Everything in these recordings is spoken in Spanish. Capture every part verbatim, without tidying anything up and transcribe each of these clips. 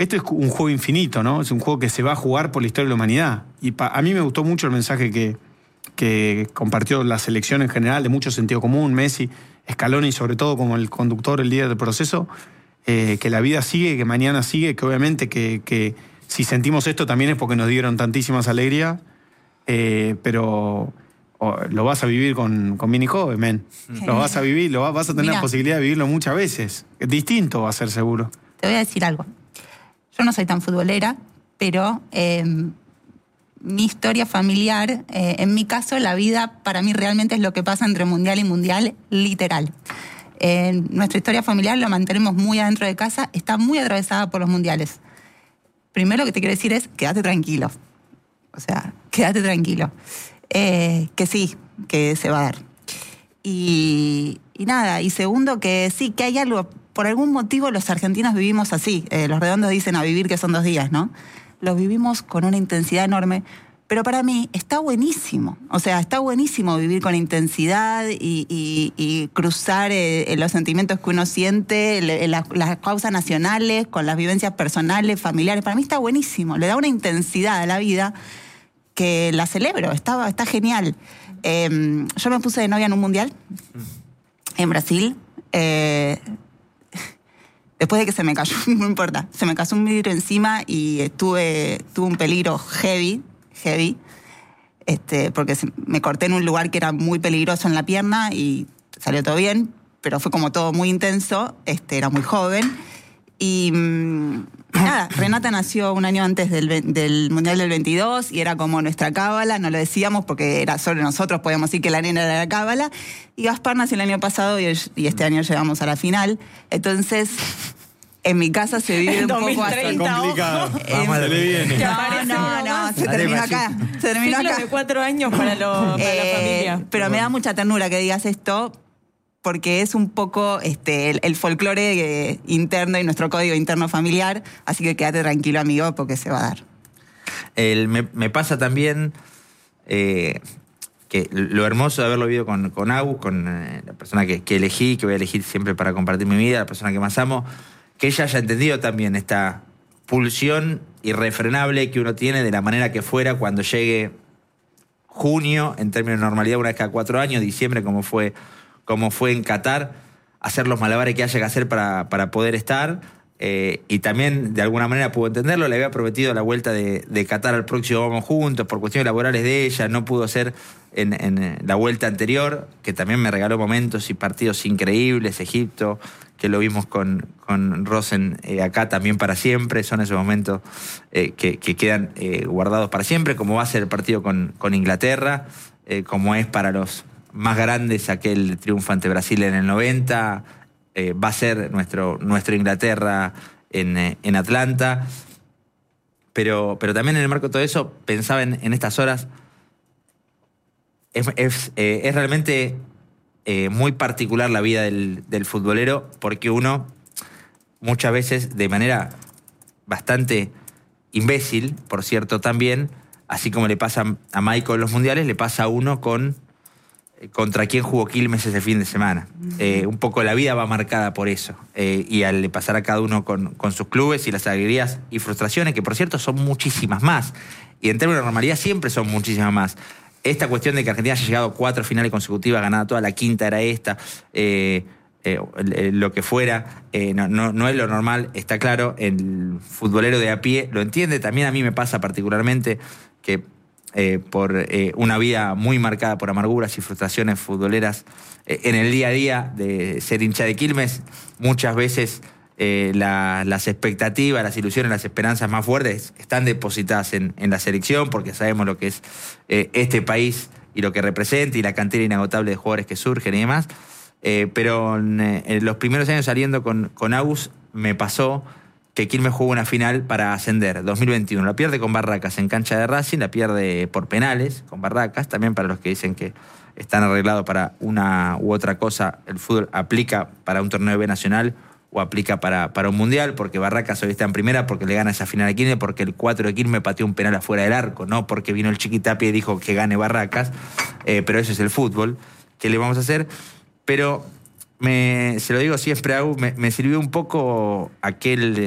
esto es un juego infinito, ¿no? Es un juego que se va a jugar por la historia de la humanidad. Y pa, a mí me gustó mucho el mensaje que, que compartió la selección en general, de mucho sentido común, Messi, Scaloni, sobre todo como el conductor, el líder del proceso, eh, que la vida sigue, que mañana sigue, que obviamente que, que si sentimos esto también es porque nos dieron tantísimas alegrías, eh, pero oh, lo vas a vivir con, con mini joven, men. Sí. Lo vas a vivir, lo vas, vas a tener Mira, la posibilidad de vivirlo muchas veces. Distinto va a ser seguro. Te voy a decir algo. Yo no soy tan futbolera, pero eh, mi historia familiar, eh, en mi caso, la vida para mí realmente es lo que pasa entre mundial y mundial, literal. Eh, nuestra historia familiar la mantenemos muy adentro de casa, está muy atravesada por los mundiales. Primero que te quiero decir es, quédate tranquilo. O sea, quédate tranquilo. Eh, que sí, que se va a dar. Y, y nada, y segundo que sí, que hay algo... Por algún motivo los argentinos vivimos así. Eh, los redondos dicen a vivir que son dos días, ¿no? Los vivimos con una intensidad enorme. Pero para mí está buenísimo. O sea, está buenísimo vivir con intensidad y, y, y cruzar eh, los sentimientos que uno siente, le, las, las causas nacionales, con las vivencias personales, familiares. Para mí está buenísimo. Le da una intensidad a la vida que la celebro. Está, está genial. Eh, yo me puse de novia en un mundial en Brasil. Eh... Después de que se me cayó, no importa, se me cayó un vidrio encima y estuve, tuve un peligro heavy, heavy, este, porque me corté en un lugar que era muy peligroso en la pierna y salió todo bien, pero fue como todo muy intenso, este, era muy joven. Y mmm, nada, Renata nació un año antes del, del Mundial del veintidós y era como nuestra cábala, no lo decíamos porque era solo nosotros, podíamos decir que la nena era la cábala. Y Gaspar nació el año pasado y, y este año llegamos a la final. Entonces, en mi casa se vive un poco así. Está complicado. Vamos a darle bien. No, no, no, se terminó acá. Se terminó acá. de cuatro años para, lo, para eh, la familia. Pero me da mucha ternura que digas esto, porque es un poco este, el, el folclore eh, interno y nuestro código interno familiar, así que quédate tranquilo, amigo, porque se va a dar. El, me, me pasa también eh, que lo hermoso de haberlo vivido con, con Agus, con eh, la persona que, que elegí, que voy a elegir siempre para compartir mi vida, la persona que más amo, que ella haya entendido también esta pulsión irrefrenable que uno tiene de la manera que fuera cuando llegue junio, en términos de normalidad, una vez cada cuatro años, diciembre, como fue... como fue en Qatar, hacer los malabares que haya que hacer para, para poder estar, eh, y también de alguna manera pudo entenderlo. Le había prometido la vuelta de, de Qatar al próximo Vamos Juntos, por cuestiones laborales de ella, no pudo ser en, en la vuelta anterior, que también me regaló momentos y partidos increíbles, Egipto, que lo vimos con, con Rosen eh, acá también para siempre, son esos momentos eh, que, que quedan eh, guardados para siempre, como va a ser el partido con, con Inglaterra, eh, como es para los más grandes aquel triunfo ante Brasil en el noventa, eh, va a ser nuestro, nuestro Inglaterra en, eh, en Atlanta, pero, pero también en el marco de todo eso pensaba en, en estas horas, es, es, eh, es realmente eh, muy particular la vida del, del futbolero, porque uno muchas veces de manera bastante imbécil, por cierto también, así como le pasa a Michael en los mundiales, le pasa a uno con contra quién jugó Quilmes ese fin de semana. Eh, un poco la vida va marcada por eso. Eh, y al pasar a cada uno con, con sus clubes y las alegrías y frustraciones, que por cierto son muchísimas más. Y en términos de normalidad siempre son muchísimas más. Esta cuestión de que Argentina haya llegado a cuatro finales consecutivas, ganada toda, la quinta era esta, eh, eh, lo que fuera, eh, no, no, no es lo normal, está claro. El futbolero de a pie lo entiende. También a mí me pasa particularmente que Eh, por eh, una vida muy marcada por amarguras y frustraciones futboleras eh, en el día a día de ser hincha de Quilmes, muchas veces eh, la, las expectativas, las ilusiones, las esperanzas más fuertes están depositadas en, en la selección, porque sabemos lo que es eh, este país y lo que representa y la cantera inagotable de jugadores que surgen y demás, eh, pero en, en los primeros años saliendo con, con Agus me pasó que Quilmes jugó una final para ascender, dos mil veintiuno. La pierde con Barracas en cancha de Racing, la pierde por penales con Barracas. También para los que dicen que están arreglados para una u otra cosa, el fútbol aplica para un torneo de B nacional o aplica para, para un mundial, porque Barracas hoy está en primera, porque le gana esa final a Quilmes, porque el cuatro de Quilmes pateó un penal afuera del arco, no porque vino el Chiquitapia y dijo que gane Barracas, eh, pero eso es el fútbol. ¿Qué le vamos a hacer? Pero... Me, se lo digo siempre, Agus, me, me sirvió un poco aquel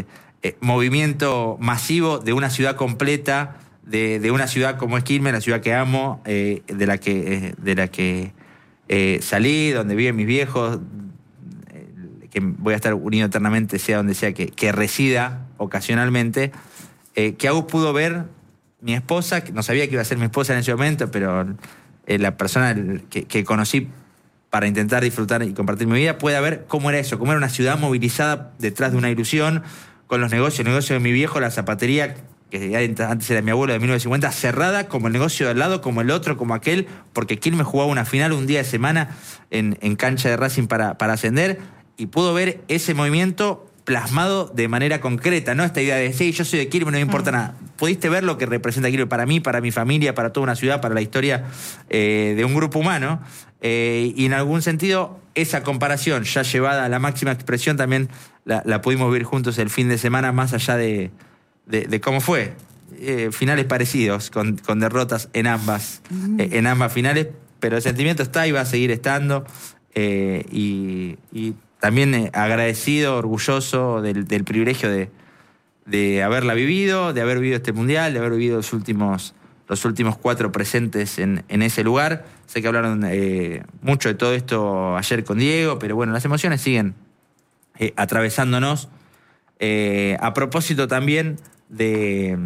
eh, movimiento masivo de una ciudad completa, de, de una ciudad como es Quilmes, la ciudad que amo, eh, de la que, eh, de la que eh, salí, donde viven mis viejos, eh, que voy a estar unido eternamente, sea donde sea que, que resida ocasionalmente, eh, que Agus pudo ver mi esposa, que no sabía que iba a ser mi esposa en ese momento, pero eh, la persona que, que conocí para intentar disfrutar y compartir mi vida, pueda ver cómo era eso, cómo era una ciudad movilizada detrás de una ilusión, con los negocios, el negocio de mi viejo, la zapatería, que antes era mi abuelo de mil novecientos cincuenta, cerrada, como el negocio de al lado, como el otro, como aquel, porque Quilmes jugaba una final un día de semana en, en cancha de Racing para, para ascender, y pudo ver ese movimiento plasmado de manera concreta, ¿no? Esta idea de, sí, yo soy de Quilmes, no me importa mm. nada. Pudiste ver lo que representa Quilmes para mí, para mi familia, para toda una ciudad, para la historia eh, de un grupo humano, eh, y en algún sentido esa comparación ya llevada a la máxima expresión también la, la pudimos vivir juntos el fin de semana, más allá de, de, de cómo fue. Eh, finales parecidos, con, con derrotas en ambas, mm. eh, en ambas finales, pero el sentimiento está y va a seguir estando, eh, y, y también eh, agradecido, orgulloso del, del privilegio de, de haberla vivido, de haber vivido este mundial, de haber vivido los últimos, los últimos cuatro presentes en, en ese lugar. Sé que hablaron eh, mucho de todo esto ayer con Diego, pero bueno, las emociones siguen eh, atravesándonos. Eh, a propósito también de,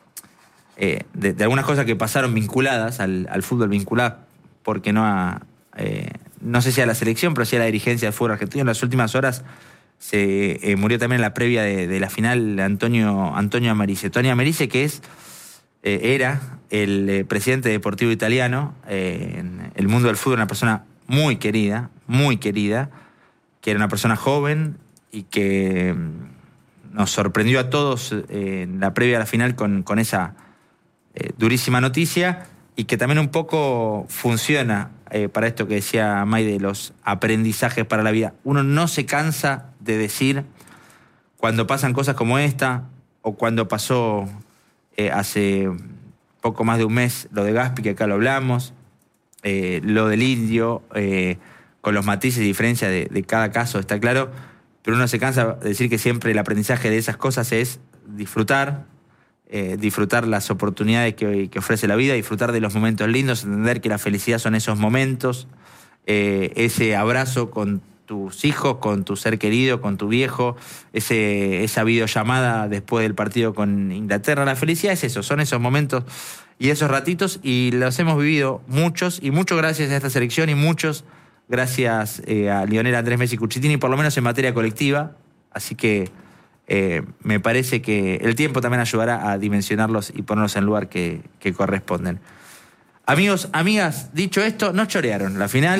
eh, de, de algunas cosas que pasaron vinculadas al, al fútbol, vinculadas, porque no a... Eh, no sé si a la selección, pero sí a la dirigencia del fútbol argentino. En las últimas horas se eh, murió también en la previa de, de la final Antonio, Antonio Americe. Antonio Americe, que es, eh, era el eh, presidente deportivo italiano, eh, en el mundo del fútbol, una persona muy querida, muy querida, que era una persona joven y que mm, nos sorprendió a todos eh, en la previa a la final con, con esa eh, durísima noticia, y que también un poco funciona Eh, para esto que decía May de los aprendizajes para la vida. Uno no se cansa de decir, cuando pasan cosas como esta, o cuando pasó eh, hace poco más de un mes lo de Gaspi, que acá lo hablamos, eh, lo del Indio, eh, con los matices y diferencias de, de cada caso, está claro, pero uno se cansa de decir que siempre el aprendizaje de esas cosas es disfrutar, Eh, disfrutar las oportunidades que, que ofrece la vida, disfrutar de los momentos lindos, entender que la felicidad son esos momentos, eh, ese abrazo con tus hijos, con tu ser querido, con tu viejo, ese, esa videollamada después del partido con Inglaterra. La felicidad es eso, son esos momentos y esos ratitos, y los hemos vivido muchos, y mucho gracias a esta selección, y muchos gracias eh, a Lionel Andrés Messi Cuchitini, por lo menos en materia colectiva. Así que Eh, me parece que el tiempo también ayudará a dimensionarlos y ponerlos en el lugar que, que corresponden. Amigos, amigas, dicho esto, no chorearon la final.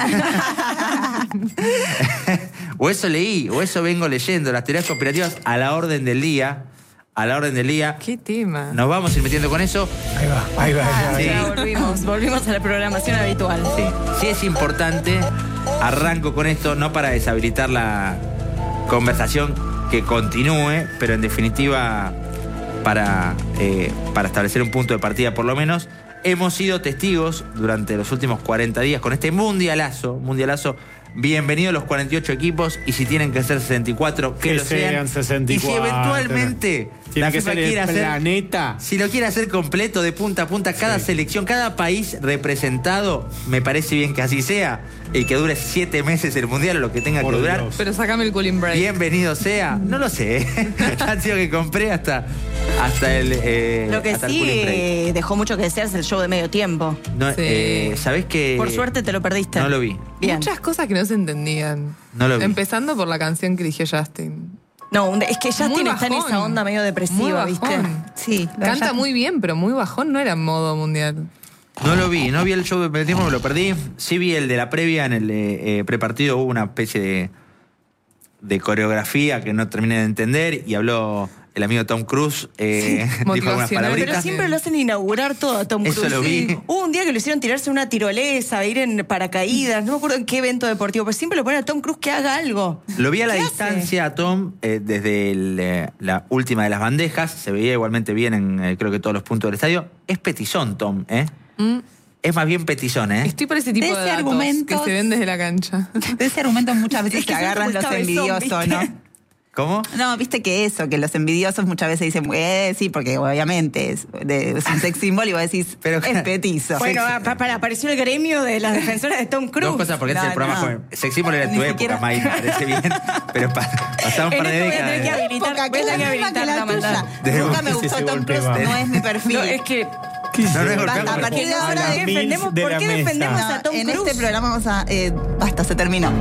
O eso leí, o eso vengo leyendo, las teorías conspirativas a la orden del día. A la orden del día. ¿Qué tema? Nos vamos a ir metiendo con eso. Ahí va, ahí va. Ahí va. Sí. Ya volvimos, volvimos a la programación habitual. Sí, sí es importante, arranco con esto, no para deshabilitar la conversación, que continúe, pero en definitiva para, eh, para establecer un punto de partida por lo menos. Hemos sido testigos durante los últimos cuarenta días con este mundialazo, mundialazo. Bienvenidos los cuarenta y ocho equipos, y si tienen que ser sesenta y cuatro, que, que lo sean. sesenta y cuatro. Y si eventualmente tiene que ser el hacer, planeta. Si lo quiere hacer completo, de punta a punta, cada sí. selección, cada país representado, me parece bien que así sea, y que dure siete meses el mundial o lo que tenga Por que durar. Dios. Pero sacame el cooling break. Bienvenido sea. No lo sé. Han sido que compré hasta, hasta el. Eh, lo que sí dejó mucho que desear es el show de medio tiempo. No, sí. eh, ¿Sabés qué? Por suerte te lo perdiste. No lo vi. Bien. Muchas cosas que no se entendían. No lo vi. Empezando por la canción que eligió Justin. No, es que Justin está en esa onda medio depresiva, ¿viste? Sí. Canta ya... muy bien, pero muy bajón, no era en modo mundial. No lo vi, no vi el show del tiempo, me lo perdí. Sí vi el de la previa, en el eh, prepartido hubo una especie de, de coreografía que no terminé de entender, y habló el amigo Tom Cruise, eh, sí, dijo algunas palabritas. Pero siempre lo hacen inaugurar todo a Tom Cruise. Eso lo vi. Sí. Hubo un día que lo hicieron tirarse una tirolesa, ir en paracaídas, no me acuerdo en qué evento deportivo, pero siempre lo ponen a Tom Cruise que haga algo. Lo vi a la ¿Qué distancia hace? a Tom eh, desde el, eh, la última de las bandejas, se veía igualmente bien en eh, creo que todos los puntos del estadio. Es petizón Tom, ¿eh? Mm. Es más bien petizón, ¿eh? Estoy por ese tipo de, de datos argumentos, que se ven desde la cancha. De ese argumento muchas veces es que se agarran los envidiosos, ¿no? ¿Cómo? No, viste que eso, que los envidiosos muchas veces dicen, eh, sí, porque obviamente es, de, es un sex symbol y vos decís, Pero, es petizo. Bueno, pa- para, apareció el gremio de las defensoras de Tom Cruise. Dos cosas, porque No, este es el programa no. fue Sex Symbol era Ni tu siquiera- época, May, me parece bien. Pero pa- pasamos un par de En esto voy a tener que décadas. habilitar- Época, voy a que es la tener que misma que habilitar la la maldad. tuya. De- Nunca me ese gustó Tom golpe Cruise, va. no es mi perfil. No, es que... ¿Qué No, no es hizo? golpear, Basta, a porque- partir de ahora ¿Por qué Mills defendemos, de ¿por la qué mesa. defendemos a No, Tom en Cruise? este programa vamos a... Eh, basta, se terminó.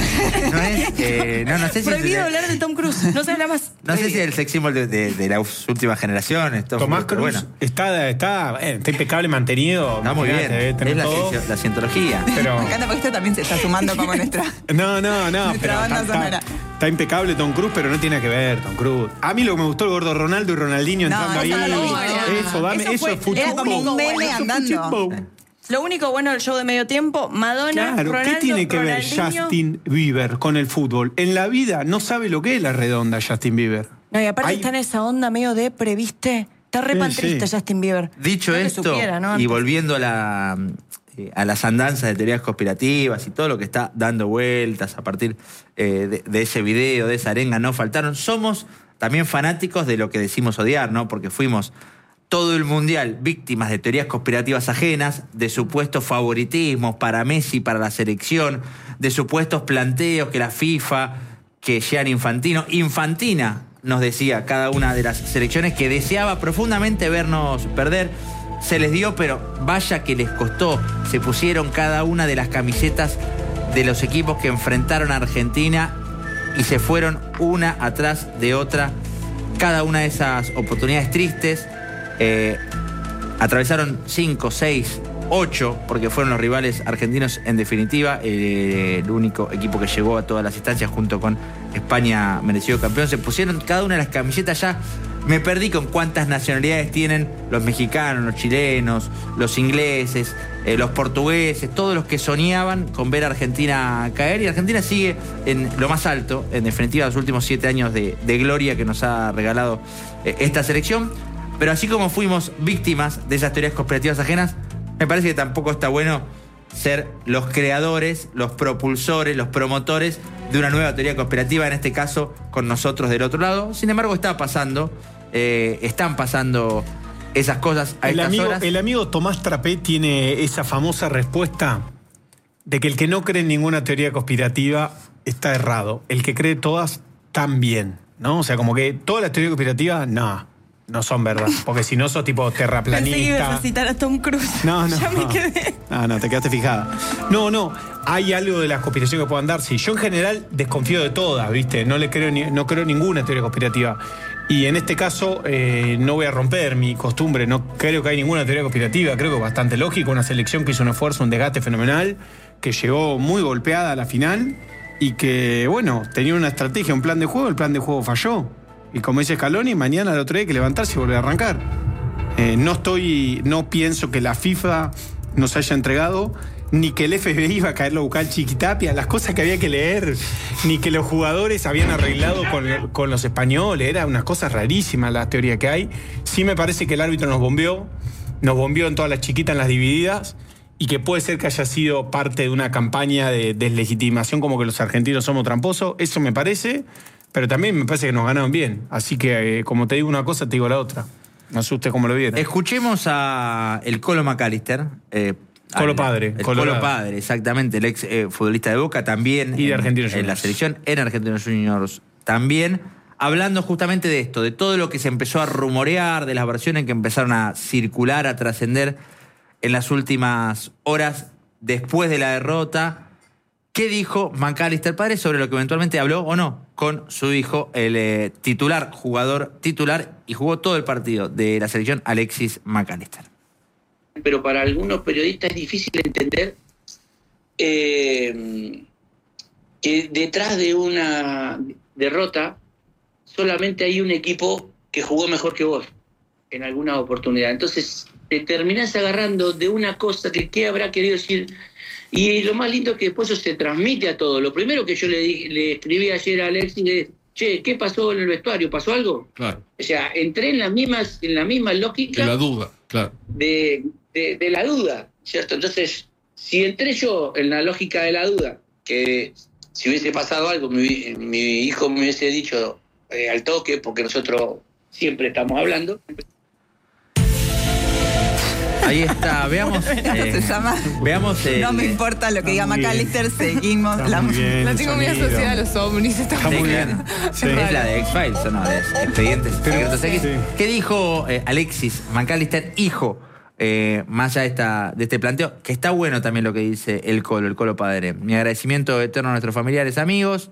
No es, eh, no, no sé si Prohibido es, hablar de Tom Cruise. No se habla más. no sé si es el sex symbol de, de, de las últimas generaciones. Tom Tomás pero Cruz bueno, está, está, eh, está impecable mantenido. está muy bien. Imagínate, debe tener Es la, todo, ciencio- la cientología. pero... Me encanta porque esto también se está sumando como nuestra... No, no, no, Nuestra pero banda está, sonora. está- está impecable Tom Cruise, pero no tiene que ver Tom Cruise. A mí lo que me gustó el gordo Ronaldo y Ronaldinho No, entrando ahí. eso no lo vi. Eso, dame, Eso eso, fue- es fútbol. era como un meme Eso es andando. fútbol. Lo único bueno del show de medio tiempo, Madonna, Claro, Ronaldo, ¿qué tiene que ver Ronaldinho? Justin Bieber con el fútbol? En la vida no sabe lo que es la redonda Justin Bieber. No, y aparte Hay- está en esa onda medio de previste. Está re Sí, pantrista sí. Justin Bieber. Dicho No que esto, supiera, ¿no? y Antes. volviendo a, la, eh, a las andanzas de teorías conspirativas y todo lo que está dando vueltas a partir eh, de, de ese video, de esa arenga, no faltaron. Somos también fanáticos de lo que decimos odiar, ¿no? Porque fuimos todo el mundial víctimas de teorías conspirativas ajenas, de supuestos favoritismos para Messi, para la selección, de supuestos planteos que la FIFA, que Gianni Infantino, Infantina nos decía cada una de las selecciones que deseaba profundamente vernos perder. Se les dio, pero vaya que les costó. Se pusieron cada una de las camisetas de los equipos que enfrentaron a Argentina y se fueron una atrás de otra. Cada una de esas oportunidades tristes. Eh, atravesaron cinco, seis, ocho, porque fueron los rivales argentinos en definitiva. Eh, el único equipo que llegó a todas las instancias junto con España merecido campeón. Se pusieron cada una de las camisetas ya. Me perdí con cuántas nacionalidades tienen los mexicanos, los chilenos, los ingleses, eh, los portugueses, todos los que soñaban con ver a Argentina caer. Y Argentina sigue en lo más alto, en definitiva, los últimos siete años de, de gloria que nos ha regalado eh, esta selección. Pero así como fuimos víctimas de esas teorías conspirativas ajenas, me parece que tampoco está bueno ser los creadores, los propulsores, los promotores de una nueva teoría conspirativa, en este caso con nosotros del otro lado. Sin embargo, está pasando, eh, están pasando esas cosas a El estas amigo, horas. el amigo Tomás Trapé tiene esa famosa respuesta de que el que no cree en ninguna teoría conspirativa está errado. El que cree todas, también, ¿no? O sea, como que todas las teorías conspirativas, no, no son verdad. Porque si no sos tipo terraplanista. Pensé que ibas a citar a Tom Cruise. No, no. Ya me quedé. No, no, te quedaste fijada. No, no. Hay algo de las conspiraciones que puedan dar. Sí, yo en general desconfío de todas, ¿viste? No le creo ni, no creo ninguna teoría conspirativa. Y en este caso eh, no voy a romper mi costumbre. No creo que hay ninguna teoría conspirativa. Creo que es bastante lógico. Una selección que hizo un esfuerzo, un desgaste fenomenal, que llegó muy golpeada a la final y que, bueno, tenía una estrategia, un plan de juego. El plan de juego falló. Y como dice Scaloni, mañana al otro día hay que levantarse y volver a arrancar. Eh, no estoy, no pienso que la FIFA nos haya entregado, ni que el F B I iba a caerlo a buscar al Chiquitapia, las cosas que había que leer, ni que los jugadores habían arreglado con, con los españoles. Era unas cosas rarísimas la teoría que hay. Sí me parece que el árbitro nos bombeó, nos bombeó en todas las chiquitas, en las divididas, y que puede ser que haya sido parte de una campaña de deslegitimación como que los argentinos somos tramposos. Eso me parece. Pero también me parece que nos ganaron bien. Así que, eh, como te digo una cosa, te digo la otra. No asuste como lo vieron. Escuchemos a el Colo McAllister. Eh, Colo al- padre, El Colorado. Colo padre, exactamente. El ex eh, futbolista de Boca también. Y de en- Argentinos En la Juniors. selección, en Argentinos Juniors también. Hablando justamente de esto, de todo lo que se empezó a rumorear, de las versiones que empezaron a circular, a trascender en las últimas horas después de la derrota. ¿Qué dijo McAllister padre sobre lo que eventualmente habló o no con su hijo, el eh, titular, jugador titular, y jugó todo el partido de la selección, Alexis McAllister? Pero para algunos periodistas es difícil entender eh, que detrás de una derrota solamente hay un equipo que jugó mejor que vos en alguna oportunidad. Entonces te terminás agarrando de una cosa que qué habrá querido decir. Y lo más lindo es que después eso se transmite a todo. Lo primero que yo le, di, le escribí ayer a Alexis es, che, ¿qué pasó en el vestuario? ¿Pasó algo? Claro. O sea, entré en la misma, en la misma lógica De la duda, claro. de, de, de la duda, ¿cierto? Entonces, si entré yo en la lógica de la duda, que si hubiese pasado algo, mi, mi hijo me hubiese dicho, eh, al toque, porque nosotros siempre estamos hablando. Ahí está, veamos. Se eh, llama veamos. el- No me importa lo que diga Está muy McAllister, seguimos. Está La, muy bien, La el tengo muy sonido. asociada a los ovnis. Está, Está muy muy bien. Sí. Es la de X-Files, ¿o no? De Expedientes Secretos X. sí. ¿Qué dijo eh, Alexis McAllister, hijo, eh, más allá de, esta, de este planteo? Que está bueno también lo que dice el Colo, el Colo padre. Mi agradecimiento eterno a nuestros familiares, amigos,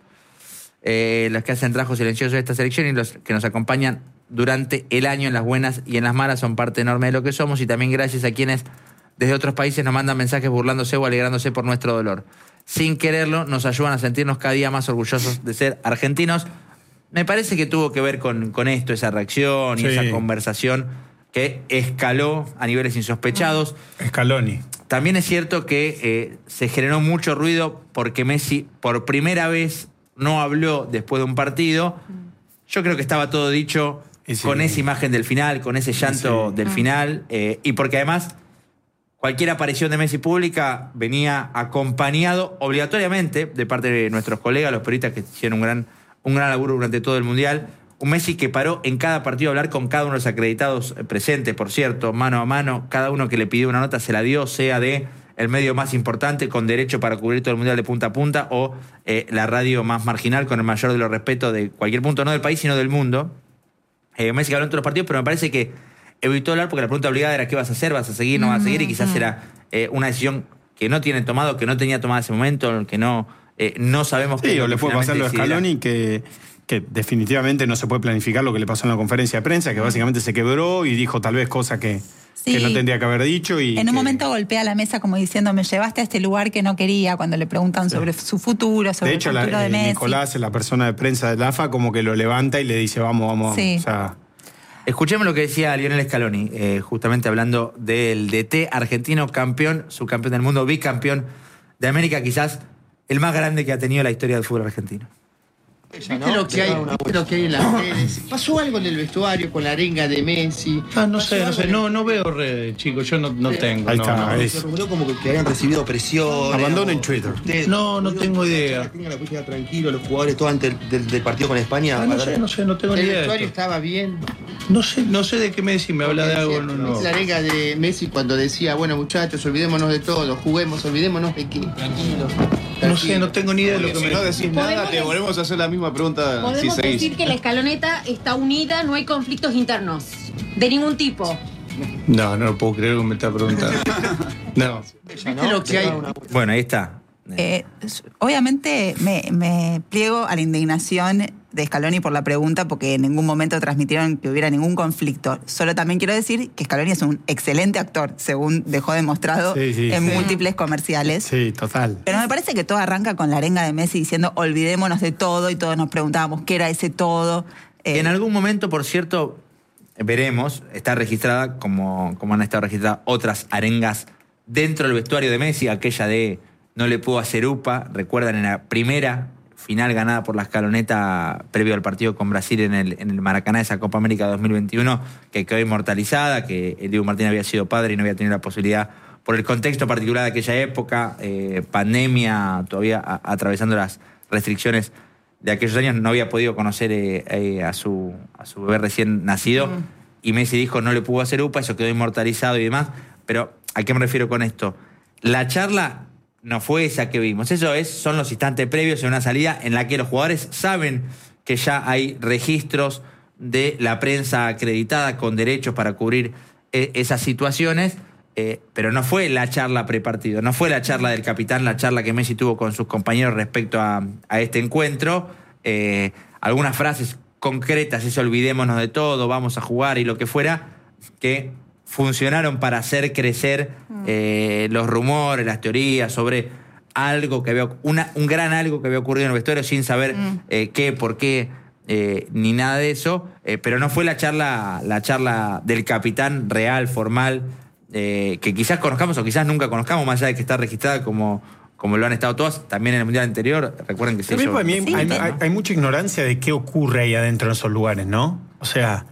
eh, los que hacen trabajo silencioso de esta selección y los que nos acompañan durante el año en las buenas y en las malas, son parte enorme de lo que somos, y también gracias a quienes desde otros países nos mandan mensajes burlándose o alegrándose por nuestro dolor. Sin quererlo, nos ayudan a sentirnos cada día más orgullosos de ser argentinos. Me parece que tuvo que ver con, con esto, esa reacción y Sí. esa conversación que escaló a niveles insospechados. Scaloni. También es cierto que eh, se generó mucho ruido porque Messi por primera vez no habló después de un partido. Yo creo que estaba todo dicho Y sí. con esa imagen del final, con ese llanto Sí. del final, eh, y porque además cualquier aparición de Messi pública venía acompañado obligatoriamente de parte de nuestros colegas, los periodistas que hicieron un gran, un gran laburo durante todo el Mundial. Un Messi que paró en cada partido a hablar con cada uno de los acreditados presentes, por cierto, mano a mano. Cada uno que le pidió una nota se la dio, sea de el medio más importante con derecho para cubrir todo el Mundial de punta a punta, o eh, la radio más marginal con el mayor de los respetos de cualquier punto, no del país, sino del mundo. Eh, Messi que habló en todos los partidos, pero me parece que evitó hablar porque la pregunta obligada era ¿qué vas a hacer? ¿Vas a seguir? ¿No vas a seguir? Y quizás era eh, una decisión que no tiene tomado, que no tenía tomada en ese momento, que no, eh, no sabemos qué Sí, es lo o le que puede pasar lo de finalmente Scaloni, que, que definitivamente no se puede planificar lo que le pasó en la conferencia de prensa, que básicamente se quebró y dijo tal vez cosas que, Sí. que no tendría que haber dicho. Y En un que- momento golpea la mesa como diciendo, me llevaste a este lugar que no quería, cuando le preguntan sobre su futuro, sobre De hecho, el la, futuro de eh, Messi. Nicolás, la persona de prensa del A F A, como que lo levanta y le dice, vamos, vamos. Sí. O sea, Escuchemos lo que decía Lionel Scaloni, eh, justamente hablando del D T argentino, campeón, subcampeón del mundo, bicampeón de América, quizás el más grande que ha tenido la historia del fútbol argentino. ¿Viste lo que hay, viste lo que hay en las redes? ¿Pasó algo en el vestuario con la arenga de Messi? Ah, no sé, ¿Pasó no sé, algo no, no veo redes, chicos, yo no, no tengo. ahí no, está. no. es- Se rumoró como que, que habían recibido presión. Abandonen Twitter. No, no tengo idea. Tengan la posibilidad tranquilo los jugadores todo antes del, del- del partido con España. Ah, no sé, no sé, no tengo ni ¿El idea. de vestuario esto. estaba bien? No sé, no sé de qué Messi me habla de algo, Porque no, no. La arenga de Messi cuando decía, bueno muchachos, olvidémonos de todo, juguemos, olvidémonos de que... Tranquilos. No sé, no tengo ni idea de lo que Si me no decís nada, te volvemos a hacer la misma pregunta si Podemos seguís. decir que la escaloneta está unida, no hay conflictos internos. De ningún tipo. No, no lo puedo creer que me está preguntando. No. ¿Viste lo que hay? Bueno, ahí está. Eh, obviamente me, me pliego a la indignación de Scaloni por la pregunta, porque en ningún momento transmitieron que hubiera ningún conflicto. Solo también quiero decir que Scaloni es un excelente actor, según dejó demostrado Sí, sí, en sí. múltiples comerciales. Sí, total. Pero me parece que todo arranca con la arenga de Messi diciendo olvidémonos de todo, y todos nos preguntábamos qué era ese todo. Eh, En algún momento, por cierto, veremos, está registrada, como, como han estado registradas otras arengas dentro del vestuario de Messi, aquella de no le pudo hacer upa, recuerdan en la primera final ganada por la Scaloneta previo al partido con Brasil en el, en el Maracaná, esa Copa América dos mil veintiuno, que quedó inmortalizada, que el Diego Martín había sido padre y no había tenido la posibilidad, por el contexto particular de aquella época, eh, pandemia, todavía a- atravesando las restricciones de aquellos años, no había podido conocer eh, eh, a, su, a su bebé recién nacido, Mm. y Messi dijo no le pudo hacer upa, eso quedó inmortalizado y demás. Pero ¿a qué me refiero con esto? La charla no fue esa que vimos, eso es, son los instantes previos a una salida en la que los jugadores saben que ya hay registros de la prensa acreditada con derechos para cubrir eh, esas situaciones. Eh, pero no fue la charla prepartido, no fue la charla del capitán, la charla que Messi tuvo con sus compañeros respecto a, a este encuentro. Eh, algunas frases concretas, eso olvidémonos de todo, vamos a jugar y lo que fuera, que funcionaron para hacer crecer eh, los rumores, las teorías sobre algo que había, una, un gran algo que había ocurrido en el vestuario sin saber eh, qué, por qué, eh, ni nada de eso. Eh, pero no fue la charla, la charla del capitán real, formal, Eh, que quizás conozcamos o quizás nunca conozcamos, más allá de que está registrada como, como lo han estado todas, también en el Mundial anterior. Recuerden que se También hizo... para mí hay, Sí, hay- pero- hay- hay mucha ignorancia de qué ocurre ahí adentro en esos lugares, ¿no? O sea,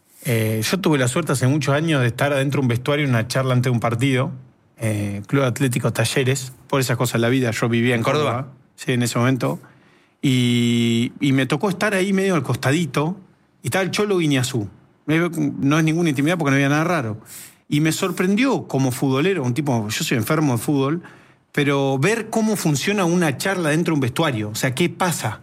eh, yo tuve la suerte hace muchos años de estar adentro de un vestuario en una charla ante un partido, eh, Club Atlético Talleres, por esas cosas en la vida. Yo vivía en ¿En Córdoba? Córdoba, sí, en ese momento. Y, y me tocó estar ahí medio al costadito, y estaba el Cholo Guiñazú. No es ninguna intimidad porque no había nada raro. Y me sorprendió como futbolero, un tipo, yo soy enfermo de fútbol, pero ver cómo funciona una charla dentro de un vestuario, o sea, qué pasa.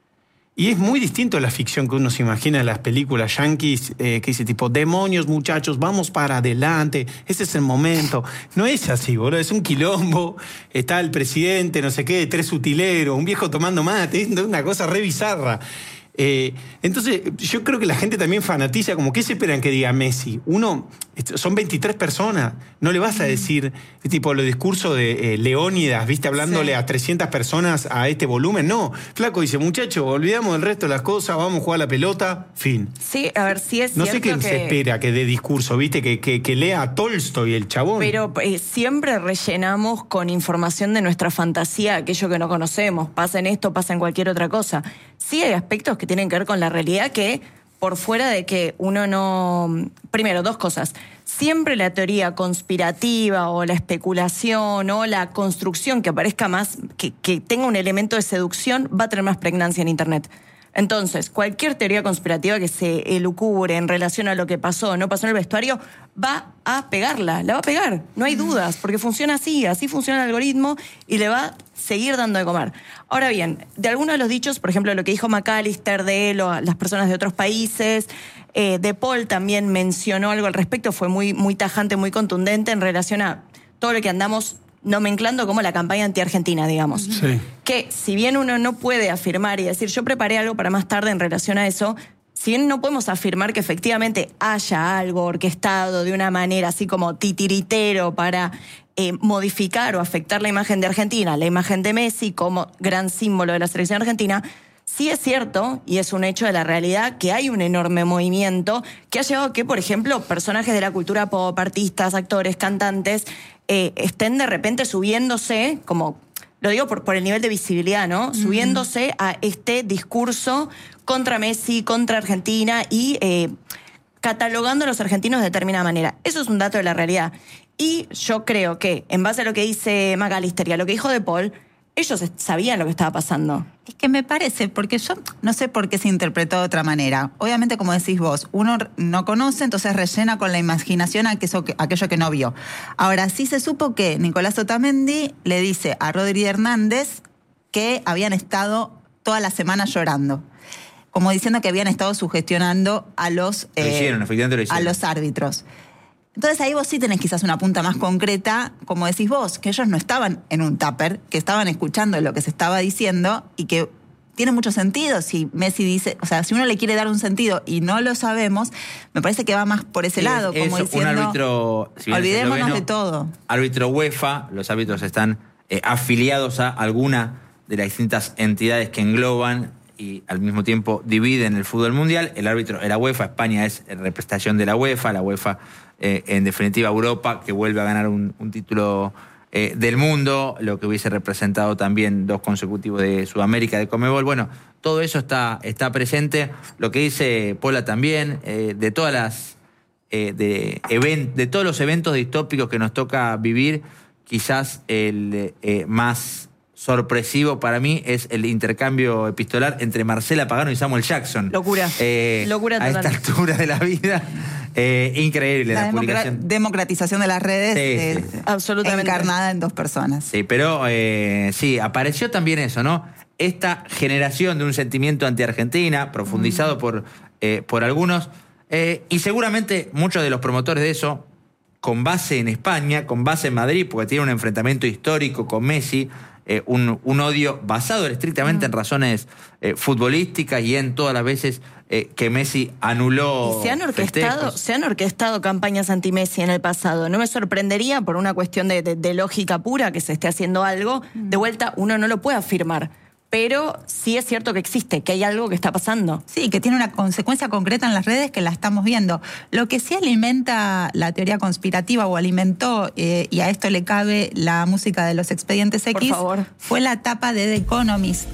Y es muy distinto a la ficción que uno se imagina en las películas yanquis, eh, que dice tipo, demonios muchachos, vamos para adelante, ese es el momento. No es así, boludo, es un quilombo, está el presidente, no sé qué, tres utileros, un viejo tomando mate, es una cosa re bizarra. Eh, entonces, yo creo que la gente también fanatiza, como, ¿qué se esperan que diga Messi? Uno, son veintitrés personas, no le vas a decir, tipo, los discursos de eh, Leónidas, ¿viste? Hablándole sí. a trescientas personas a este volumen. No, flaco dice, muchacho, olvidamos del resto de las cosas, vamos a jugar a la pelota, fin. Sí, a ver, sí es no cierto sé qué que... se espera que dé discurso, ¿viste? Que, que, que lea a Tolstoy, el chabón. Pero eh, siempre rellenamos con información de nuestra fantasía aquello que no conocemos. Pasa en esto, pasa en cualquier otra cosa. Sí hay aspectos que tienen que ver con la realidad que, por fuera de que uno no... Primero, dos cosas. Siempre la teoría conspirativa o la especulación o la construcción que aparezca más, que, que tenga un elemento de seducción, va a tener más pregnancia en Internet. Entonces, cualquier teoría conspirativa que se elucubre en relación a lo que pasó o no pasó en el vestuario, va a pegarla, la va a pegar, no hay dudas, porque funciona así, así funciona el algoritmo y le va a seguir dando de comer. Ahora bien, de algunos de los dichos, por ejemplo, lo que dijo McAllister de él o las personas de otros países, eh, De Paul también mencionó algo al respecto, fue muy, muy tajante, muy contundente en relación a todo lo que andamos nomenclando como la campaña anti-argentina, digamos. Sí. Que si bien uno no puede afirmar y decir, yo preparé algo para más tarde en relación a eso, si bien no podemos afirmar que efectivamente haya algo orquestado de una manera así como titiritero para eh, modificar o afectar la imagen de Argentina, la imagen de Messi como gran símbolo de la selección argentina, sí es cierto, y es un hecho de la realidad, que hay un enorme movimiento que ha llevado a que, por ejemplo, personajes de la cultura pop, artistas, actores, cantantes, eh, estén de repente subiéndose, como lo digo por, por el nivel de visibilidad, ¿no? Uh-huh. Subiéndose a este discurso contra Messi, contra Argentina y eh, catalogando a los argentinos de determinada manera. Eso es un dato de la realidad. Y yo creo que, en base a lo que dice McAllister y a lo que dijo De Paul, ellos sabían lo que estaba pasando. Es que me parece, porque yo no sé por qué se interpretó de otra manera. Obviamente, como decís vos, uno no conoce, entonces rellena con la imaginación aquello que, aquello que no vio. Ahora, sí se supo que Nicolás Otamendi le dice a Rodri Hernández que habían estado toda la semana llorando. Como diciendo que habían estado sugestionando a los, lo hicieron, eh, efectivamente lo hicieron. a los árbitros. Entonces ahí vos sí tenés quizás una punta más concreta, como decís vos, que ellos no estaban en un tupper, que estaban escuchando lo que se estaba diciendo y que tiene mucho sentido si Messi dice, o sea, si uno le quiere dar un sentido y no lo sabemos, me parece que va más por ese Sí, lado, es, como es diciendo, un árbitro, si bien es olvidémonos esloveno, de todo. Árbitro UEFA, los árbitros están eh, afiliados a alguna de las distintas entidades que engloban y al mismo tiempo dividen el fútbol mundial. El árbitro era UEFA, España es representación de la UEFA, la UEFA eh, en definitiva Europa, que vuelve a ganar un, un título eh, del mundo, lo que hubiese representado también dos consecutivos de Sudamérica, de Conmebol. Bueno, todo eso está, está presente. Lo que dice Pola también, eh, de todas las eh, de, event, de todos los eventos distópicos que nos toca vivir, quizás el eh, más sorpresivo para mí es el intercambio epistolar entre Marcela Pagano y Samuel Jackson. Locura. Eh, Locura total. A esta altura de la vida. Eh, increíble la, La democra- publicación. democratización de las redes Sí, eh, sí, sí. Absolutamente. encarnada en dos personas. Sí, pero eh, sí, apareció también eso, ¿no? Esta generación de un sentimiento anti-Argentina, profundizado mm. por, eh, por algunos, eh, y seguramente muchos de los promotores de eso, con base en España, con base en Madrid, porque tiene un enfrentamiento histórico con Messi, Eh, un, un odio basado estrictamente mm. en razones eh, futbolísticas y en todas las veces eh, que Messi anuló y se han orquestado, festejos. se han orquestado campañas anti-Messi en el pasado. No me sorprendería, por una cuestión de, de, de lógica pura, que se esté haciendo algo. Mm. De vuelta, uno no lo puede afirmar. Pero sí es cierto que existe, que hay algo que está pasando. Sí, que tiene una consecuencia concreta en las redes que la estamos viendo. Lo que sí alimenta la teoría conspirativa o alimentó, eh, y a esto le cabe la música de los Expedientes X, Por favor. fue la tapa de The Economist.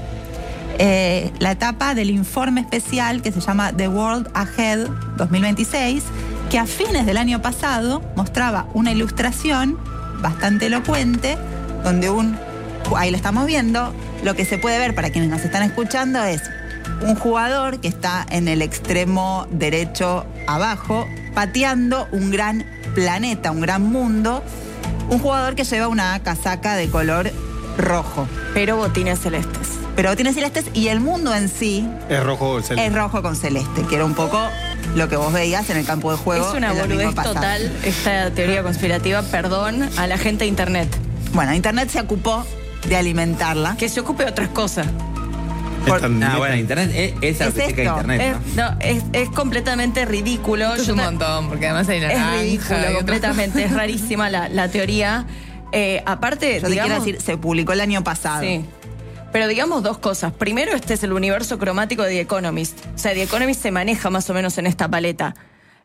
Eh, la etapa del informe especial que se llama The World Ahead dos mil veintiséis, que a fines del año pasado mostraba una ilustración bastante elocuente donde un ahí lo estamos viendo, lo que se puede ver para quienes nos están escuchando es un jugador que está en el extremo derecho abajo, pateando un gran planeta, un gran mundo, un jugador que lleva una casaca de color rojo. Pero botines celestes. Pero botines celestes y el mundo en sí Es rojo celeste. es rojo con celeste, que era un poco lo que vos veías en el campo de juego. Es una el domingo boludez pasado. total esta teoría conspirativa, perdón, a la gente de Internet. Bueno, Internet se ocupó de alimentarla. Que se ocupe de otras cosas. Es tan- No, bueno, Internet es, es la Es biblioteca de esto, Internet, Es, ¿no? no, es, es completamente ridículo. Esto es Yo un ta- montón, porque además hay Es naranja. ridículo y otras- completamente, es rarísima la, la teoría. Eh, aparte, Yo te digamos, quiero decir, se publicó el año pasado. Sí. Pero digamos dos cosas. Primero, este es el universo cromático de The Economist. O sea, The Economist se maneja más o menos en esta paleta.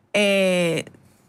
Eh,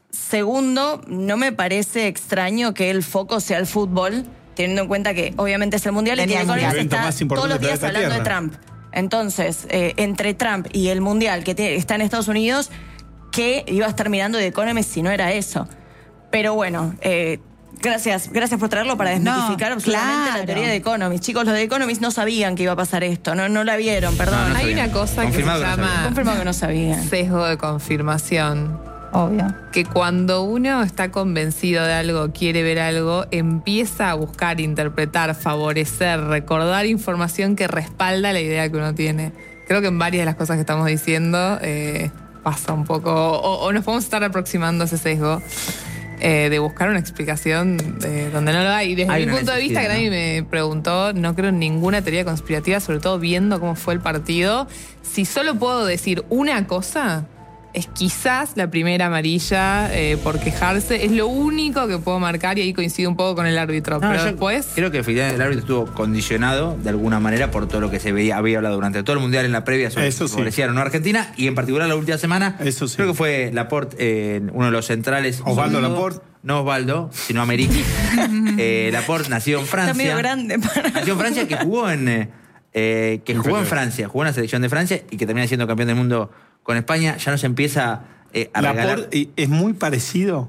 segundo, no me parece extraño que el foco sea el fútbol, teniendo en cuenta que obviamente es el Mundial y que Tenía The el Mundial. Economist El evento está más importante todos los del días planeta hablando de Tierra. Trump. Entonces, eh, entre Trump y el Mundial que tiene- está en Estados Unidos, ¿qué iba a estar mirando The Economist si no era eso? Pero bueno, eh, gracias, gracias por traerlo para desmitificar No, absolutamente claro. la teoría de Economist. Chicos, los de Economist no sabían que iba a pasar esto, no, no la vieron, perdón. No, no Hay sabía. una cosa que se Confirmado que no sabía. llama Confirmado que no sabían. sesgo de confirmación. Obvio. Que cuando uno está convencido de algo, quiere ver algo, empieza a buscar, interpretar, favorecer, recordar información que respalda la idea que uno tiene. Creo que en varias de las cosas que estamos diciendo eh, pasa un poco, o, o nos podemos estar aproximando a ese sesgo eh, de buscar una explicación eh, donde no lo hay. Y desde Hay mi una punto de vista, que necesidad, nadie me preguntó, no creo en ninguna teoría conspirativa, sobre todo viendo cómo fue el partido. Si solo puedo decir una cosa, es quizás la primera amarilla eh, por quejarse. Es lo único que puedo marcar y ahí coincido un poco con el árbitro. No, pero yo después... creo que efectivamente el árbitro estuvo condicionado de alguna manera por todo lo que se veía, había hablado durante todo el Mundial en la previa sobre Eso si sí. favorecía o no a Argentina, y en particular la última semana. Eso sí. Creo que fue Laporte, eh, uno de los centrales. Osvaldo Sobre todo- Laporte. No Osvaldo, sino Ameriki. eh, Laporte nació en Francia. Está medio grande para... Nació en Francia, que jugó en eh, eh, que jugó en Inferior. Francia, jugó en la selección de Francia y que termina siendo campeón del mundo con España. Ya nos empieza eh, a regalar. Laporte es muy parecido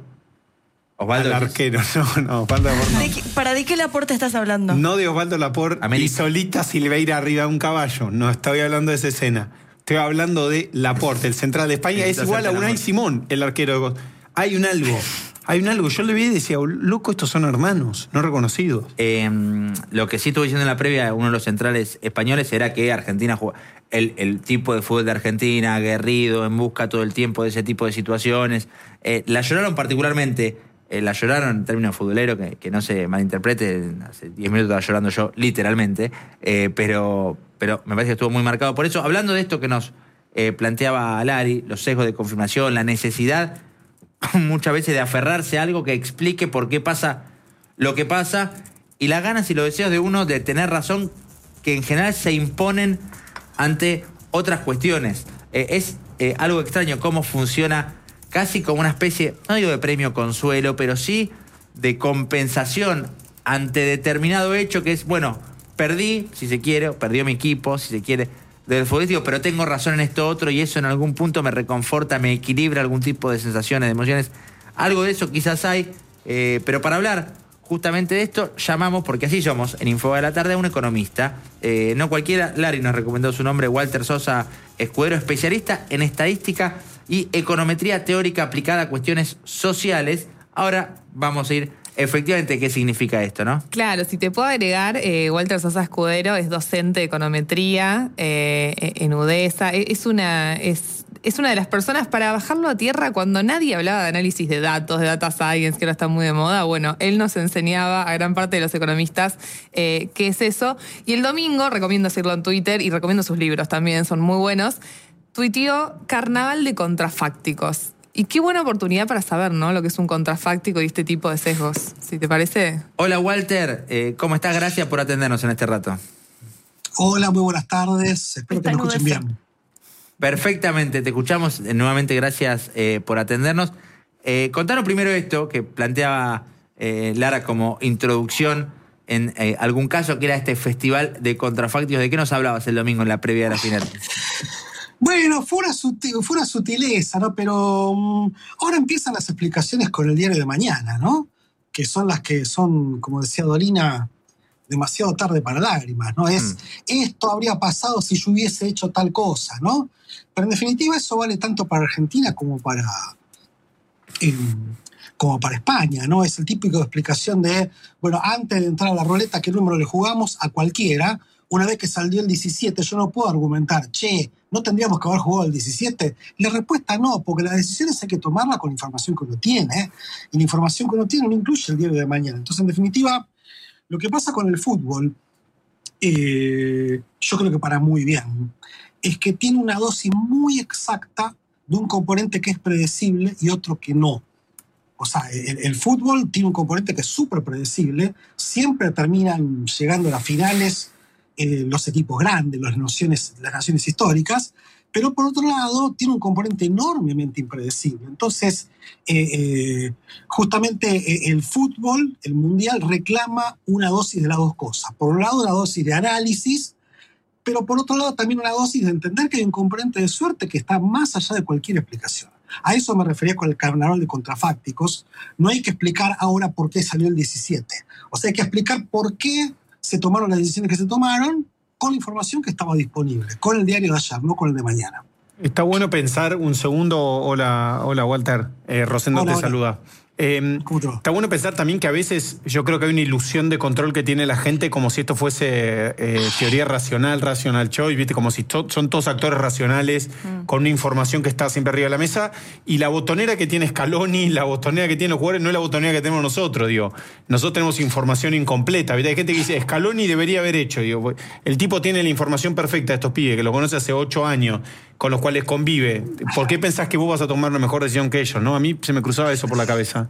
Osvaldo al arquero. No, no, Osvaldo Laporte no. ¿De qué- ¿Para de qué Laporte estás hablando? No de Osvaldo Laporte América. y Solita Silveira arriba de un caballo. No estoy hablando de esa escena. Estoy hablando de Laporte, el central de España. Es Necesito igual a hacerte la Unai muerte. Simón, el arquero de Gos- Hay un algo. Hay un algo. Yo le vi y decía, loco, estos son hermanos, no reconocidos. Eh, lo que sí estuve diciendo en la previa, uno de los centrales españoles, era que Argentina juega. El, el tipo de fútbol de Argentina, aguerrido, en busca todo el tiempo de ese tipo de situaciones. Eh, la lloraron particularmente, eh, la lloraron en términos futboleros, que, que no se malinterprete, hace diez minutos estaba llorando yo, literalmente, eh, pero, pero me parece que estuvo muy marcado por eso. Hablando de esto que nos eh, planteaba Lari, los sesgos de confirmación, la necesidad muchas veces de aferrarse a algo que explique por qué pasa lo que pasa, y las ganas y los deseos de uno de tener razón, que en general se imponen ante otras cuestiones. Eh, es eh, algo extraño cómo funciona casi como una especie, no digo de premio consuelo, pero sí de compensación ante determinado hecho que es, bueno, perdí, si se quiere, o perdió mi equipo, si se quiere, del futbolístico, pero tengo razón en esto otro y eso en algún punto me reconforta, me equilibra algún tipo de sensaciones, de emociones. Algo de eso quizás hay, eh, pero para hablar justamente de esto, llamamos, porque así somos, en Info de la Tarde, a un economista. Eh, no cualquiera, Lari nos recomendó su nombre, Walter Sosa Escudero, especialista en estadística y econometría teórica aplicada a cuestiones sociales. Ahora vamos a ir efectivamente qué significa esto, ¿no? Claro, si te puedo agregar, eh, Walter Sosa Escudero es docente de econometría eh, en UDESA. Es una, es, es una de las personas para bajarlo a tierra cuando nadie hablaba de análisis de datos, de data science, que ahora está muy de moda. Bueno, él nos enseñaba a gran parte de los economistas eh, qué es eso. Y el domingo, recomiendo seguirlo en Twitter y recomiendo sus libros también, son muy buenos, tuiteó Carnaval de Contrafácticos. Y qué buena oportunidad para saber, ¿no?, lo que es un contrafáctico y este tipo de sesgos, si te parece. Hola Walter, eh, ¿cómo estás? Gracias por atendernos en este rato. Hola, muy buenas tardes. Espero que Está me escuchen nubes. bien. Perfectamente, te escuchamos. Eh, nuevamente gracias eh, por atendernos. Eh, contanos primero esto que planteaba eh, Lara como introducción en eh, algún caso, que era este festival de contrafácticos. ¿De qué nos hablabas el domingo en la previa de la final? Bueno, fue una, sutil- fue una sutileza, ¿no? Pero um, ahora empiezan las explicaciones con el diario de mañana, ¿no? Que son las que son, como decía Dolina, demasiado tarde para lágrimas, ¿no? Es, mm. esto habría pasado si yo hubiese hecho tal cosa, ¿no? Pero en definitiva eso vale tanto para Argentina como para, eh, como para España, ¿no? Es el típico de explicación de, bueno, antes de entrar a la ruleta, ¿qué número le jugamos? A cualquiera. Una vez que salió el diecisiete, yo no puedo argumentar, che, ¿no tendríamos que haber jugado el diecisiete? La respuesta no, porque las decisiones hay que tomarlas con la información que uno tiene, ¿eh? Y la información que uno tiene no incluye el diario de mañana. Entonces, en definitiva, lo que pasa con el fútbol, eh, yo creo que para muy bien, es que tiene una dosis muy exacta de un componente que es predecible y otro que no. O sea, el, el fútbol tiene un componente que es súper predecible, siempre terminan llegando a las finales eh, los equipos grandes, las naciones, las naciones históricas, pero por otro lado tiene un componente enormemente impredecible. Entonces, eh, eh, justamente eh, el fútbol, el mundial, reclama una dosis de las dos cosas. Por un lado, una dosis de análisis, pero por otro lado también una dosis de entender que hay un componente de suerte que está más allá de cualquier explicación. A eso me refería con el carnaval de contrafácticos. No hay que explicar ahora por qué salió el diecisiete. O sea, hay que explicar por qué se tomaron las decisiones que se tomaron con la información que estaba disponible, con el diario de ayer, no con el de mañana. Está bueno pensar un segundo. Hola, hola Walter. Eh, Rosendo hola, te hola. saluda. Eh, está bueno pensar también que a veces yo creo que hay una ilusión de control que tiene la gente como si esto fuese eh, teoría racional, rational choice, ¿viste? Como si to- son todos actores racionales mm. con una información que está siempre arriba de la mesa, y la botonera que tiene Scaloni, la botonera que tienen los jugadores no es la botonera que tenemos nosotros, digo. Nosotros tenemos información incompleta, ¿viste? Hay gente que dice, Scaloni debería haber hecho, digo. El tipo tiene la información perfecta de estos pibes, que lo conoce hace ocho años, con los cuales convive. ¿Por qué pensás que vos vas a tomar una mejor decisión que ellos, no? A mí se me cruzaba eso por la cabeza.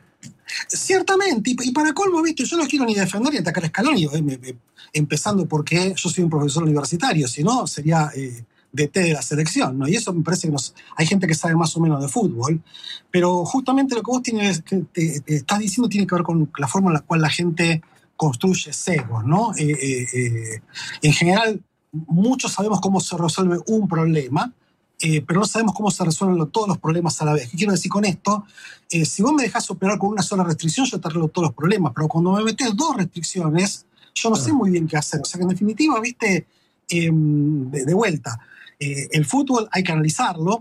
Ciertamente, y para colmo, ¿viste? Yo no quiero ni defender ni atacar a Scaloni, eh, empezando porque yo soy un profesor universitario, si no sería eh, D T de la selección, ¿no? Y eso me parece que nos, hay gente que sabe más o menos de fútbol, pero justamente lo que vos tienes, que te, te estás diciendo tiene que ver con la forma en la cual la gente construye sesgos, ¿no? Eh, eh, eh, en general, muchos sabemos cómo se resuelve un problema, Eh, pero no sabemos cómo se resuelven todos los problemas a la vez. ¿Qué quiero decir con esto? Eh, si vos me dejás operar con una sola restricción, yo te arreglo todos los problemas, pero cuando me metés dos restricciones, yo no sé muy bien qué hacer. O sea que en definitiva, viste, eh, de, de vuelta, eh, el fútbol hay que analizarlo,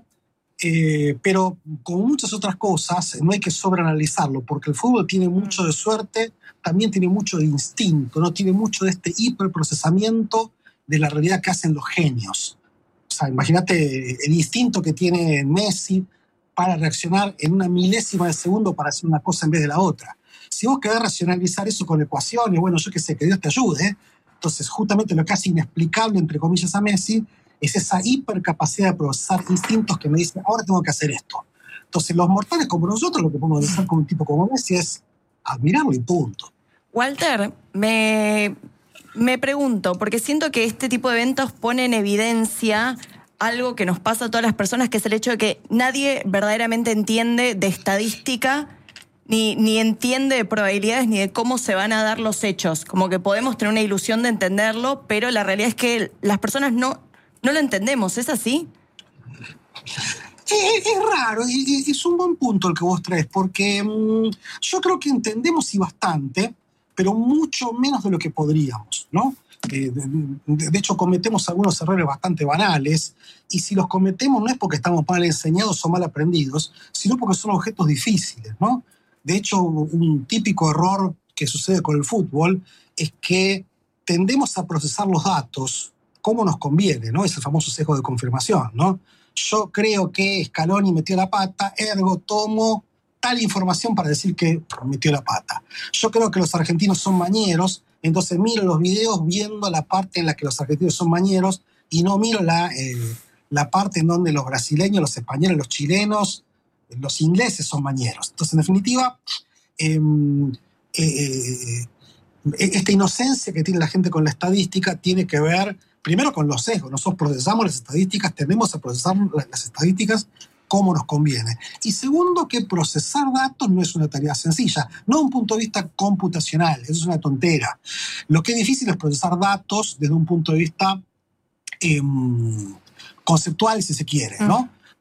eh, pero como muchas otras cosas, no hay que sobreanalizarlo, porque el fútbol tiene mucho de suerte, también tiene mucho de instinto, no tiene mucho de este hiperprocesamiento de la realidad que hacen los genios. O sea, imagínate el instinto que tiene Messi para reaccionar en una milésima de segundo para hacer una cosa en vez de la otra. Si vos querés racionalizar eso con ecuaciones, bueno, yo qué sé, que Dios te ayude. Entonces, justamente lo que hace inexplicable, entre comillas, a Messi es esa hipercapacidad de procesar instintos que me dicen, ahora tengo que hacer esto. Entonces, los mortales como nosotros, lo que podemos hacer con un tipo como Messi es admirarlo y punto. Walter, me... Me pregunto, porque siento que este tipo de eventos pone en evidencia algo que nos pasa a todas las personas, que es el hecho de que nadie verdaderamente entiende de estadística, ni, ni entiende de probabilidades, ni de cómo se van a dar los hechos. Como que podemos tener una ilusión de entenderlo, pero la realidad es que las personas no, no lo entendemos. ¿Es así? Es, es raro, es, es un buen punto el que vos traes, porque mmm, yo creo que entendemos y bastante, pero mucho menos de lo que podríamos, ¿no? Eh, de, de hecho, cometemos algunos errores bastante banales, y si los cometemos no es porque estamos mal enseñados o mal aprendidos, sino porque son objetos difíciles, ¿no? De hecho, un típico error que sucede con el fútbol es que tendemos a procesar los datos como nos conviene, ¿no? Es el famoso sesgo de confirmación, ¿no? Yo creo que Scaloni metió la pata, ergo tomo tal información para decir que metió la pata. Yo creo que los argentinos son mañeros, entonces miro los videos viendo la parte en la que los argentinos son mañeros y no miro la, eh, la parte en donde los brasileños, los españoles, los chilenos, los ingleses son mañeros. Entonces, en definitiva, eh, eh, esta inocencia que tiene la gente con la estadística tiene que ver, primero, con los sesgos. Nosotros procesamos las estadísticas, tendemos a procesar las estadísticas como nos conviene. Y segundo, que procesar datos no es una tarea sencilla, no desde un punto de vista computacional, eso es una tontera. Lo que es difícil es procesar datos desde un punto de vista eh, conceptual, si se quiere, ¿no?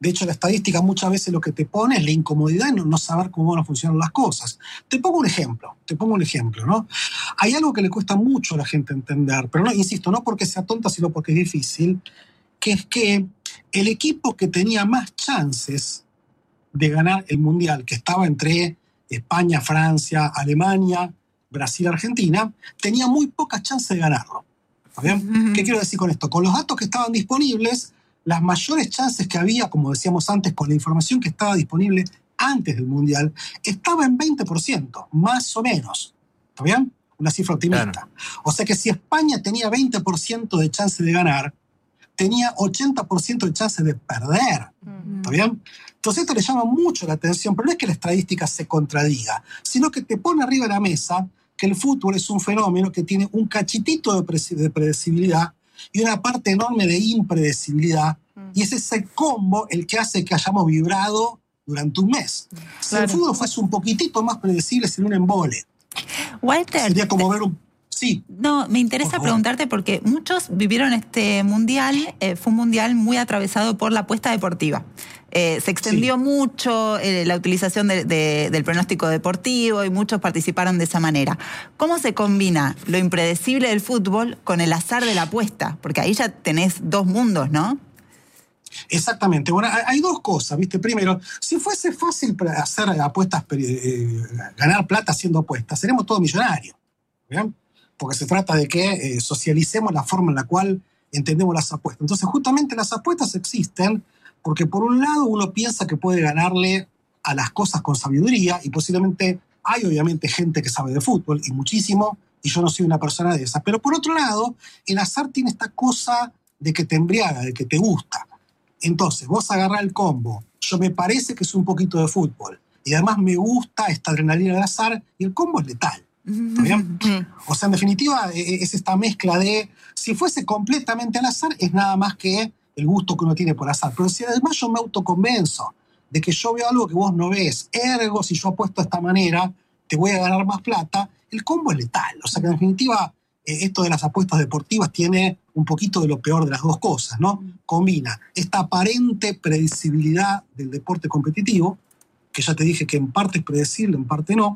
De hecho, la estadística muchas veces lo que te pone es la incomodidad y no, no saber cómo van a funcionar las cosas. Te pongo un ejemplo, te pongo un ejemplo, ¿no? Hay algo que le cuesta mucho a la gente entender, pero no, insisto, no porque sea tonta, sino porque es difícil, que es que el equipo que tenía más chances de ganar el Mundial, que estaba entre España, Francia, Alemania, Brasil, Argentina, tenía muy pocas chances de ganarlo. ¿Está bien? Uh-huh. ¿Qué quiero decir con esto? Con los datos que estaban disponibles, las mayores chances que había, como decíamos antes, con la información que estaba disponible antes del Mundial, estaba en veinte por ciento, más o menos. ¿Está bien? Una cifra optimista. Claro. O sea que si España tenía veinte por ciento de chance de ganar, tenía ochenta por ciento de chance de perder. Uh-huh. ¿Está bien? Entonces esto le llama mucho la atención, pero no es que la estadística se contradiga, sino que te pone arriba de la mesa que el fútbol es un fenómeno que tiene un cachitito de, pre- de predecibilidad y una parte enorme de impredecibilidad, uh-huh. y es ese combo el que hace que hayamos vibrado durante un mes. Claro. Si el fútbol fuese un poquitito más predecible, sería un embole. Walter, sería como ver un... Sí. No, me interesa preguntarte porque muchos vivieron este mundial, eh, fue un mundial muy atravesado por la apuesta deportiva. Eh, se extendió sí. mucho eh, la utilización de, de, del pronóstico deportivo y muchos participaron de esa manera. ¿Cómo se combina lo impredecible del fútbol con el azar de la apuesta? Porque ahí ya tenés dos mundos, ¿no? Exactamente. Bueno, hay dos cosas, ¿viste? Primero, si fuese fácil hacer apuestas, eh, ganar plata haciendo apuestas, seremos todos millonarios. ¿Bien? Porque se trata de que eh, socialicemos la forma en la cual entendemos las apuestas. Entonces, justamente las apuestas existen porque, por un lado, uno piensa que puede ganarle a las cosas con sabiduría y posiblemente hay, obviamente, gente que sabe de fútbol y muchísimo, y yo no soy una persona de esas. Pero, por otro lado, el azar tiene esta cosa de que te embriaga, de que te gusta. Entonces, vos agarrás el combo, yo me parece que es un poquito de fútbol, y además me gusta esta adrenalina del azar, y el combo es letal. ¿Está bien? O sea, en definitiva, es esta mezcla de, si fuese completamente al azar, es nada más que el gusto que uno tiene por azar. Pero si además yo me autoconvenzo de que yo veo algo que vos no ves, ergo, si yo apuesto de esta manera, te voy a ganar más plata, el combo es letal. O sea que en definitiva, esto de las apuestas deportivas tiene un poquito de lo peor de las dos cosas, ¿no? Combina esta aparente predecibilidad del deporte competitivo, que ya te dije que en parte es predecible, en parte no,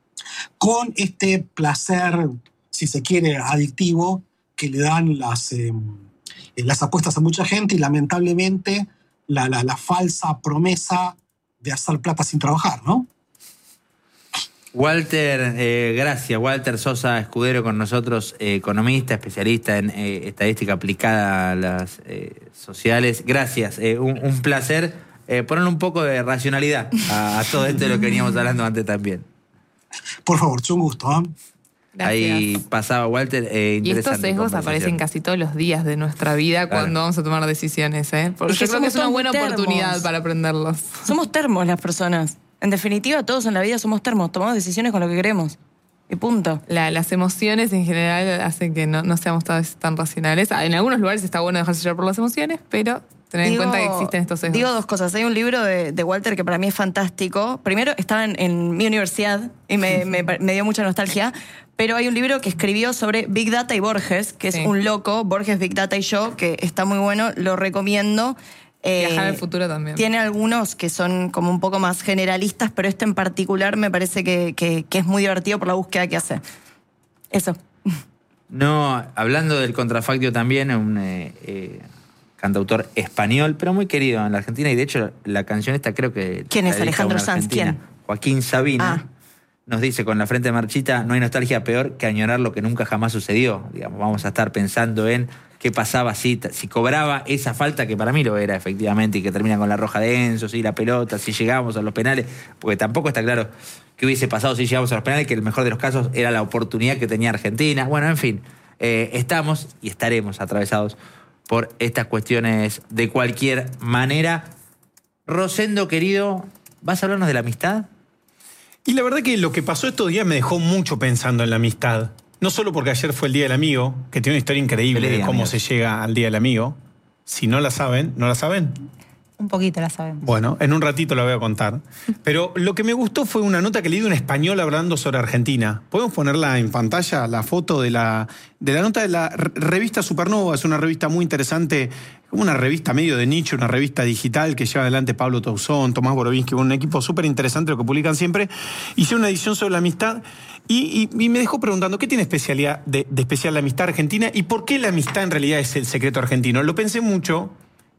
con este placer, si se quiere, adictivo que le dan las, eh, las apuestas a mucha gente y lamentablemente la, la, la falsa promesa de hacer plata sin trabajar, ¿no? Walter, eh, gracias. Walter Sosa Escudero con nosotros, eh, economista, especialista en eh, estadística aplicada a las eh, sociales. Gracias, eh, un, un placer eh, ponerle un poco de racionalidad a, a todo esto de lo que veníamos hablando antes también. Por favor, es un gusto. ¿eh? Ahí pasaba Walter. Eh, y estos sesgos aparecen casi todos los días de nuestra vida, claro, cuando vamos a tomar decisiones. ¿eh? Porque yo creo que es una buena termos. oportunidad para aprenderlos. Somos termos las personas. En definitiva, todos en la vida somos termos. Tomamos decisiones con lo que queremos. Y punto. La, las emociones en general hacen que no, no seamos tan, tan racionales. En algunos lugares está bueno dejarse llevar por las emociones, pero tener digo, en cuenta que existen estos sesgos. Digo dos cosas. Hay un libro de, de Walter que para mí es fantástico. Primero, estaba en, en mi universidad y me, me, me dio mucha nostalgia. Pero hay un libro que escribió sobre Big Data y Borges, que es sí. un loco, Borges, Big Data y yo, que está muy bueno, lo recomiendo. Eh, Viajar al futuro también. Tiene algunos que son como un poco más generalistas, pero este en particular me parece que, que, que es muy divertido por la búsqueda que hace. Eso. No, hablando del contrafactio también, un eh, eh, cantautor español, pero muy querido en la Argentina, y de hecho la canción esta creo que... ¿Quién es Alejandro Sanz? ¿Quién? Joaquín Sabina. Ah. Nos dice, con la frente marchita, no hay nostalgia peor que añorar lo que nunca jamás sucedió. Digamos, vamos a estar pensando en qué pasaba si, si cobraba esa falta, que para mí lo era efectivamente, y que termina con la roja de Enzo, si la pelota, si llegamos a los penales, porque tampoco está claro qué hubiese pasado si llegamos a los penales, que el mejor de los casos era la oportunidad que tenía Argentina. Bueno, en fin, eh, estamos y estaremos atravesados por estas cuestiones de cualquier manera. Rosendo, querido, ¿vas a hablarnos de la amistad? Y la verdad que lo que pasó estos días me dejó mucho pensando en la amistad. No solo porque ayer fue el Día del Amigo, que tiene una historia increíble de cómo se llega al Día del Amigo. Si no la saben, ¿no la saben? Un poquito la sabemos. Bueno, en un ratito la voy a contar. Pero lo que me gustó fue una nota que leí de un español hablando sobre Argentina. ¿Podemos ponerla en pantalla, la foto de la, de la nota de la revista Supernova? Es una revista muy interesante una revista medio de nicho, una revista digital que lleva adelante Pablo Tauzón, Tomás Borovinsky, un equipo súper interesante, lo que publican siempre. Hice una edición sobre la amistad y, y, y me dejó preguntando, ¿qué tiene especialidad de, de especial la amistad argentina y por qué la amistad en realidad es el secreto argentino? Lo pensé mucho.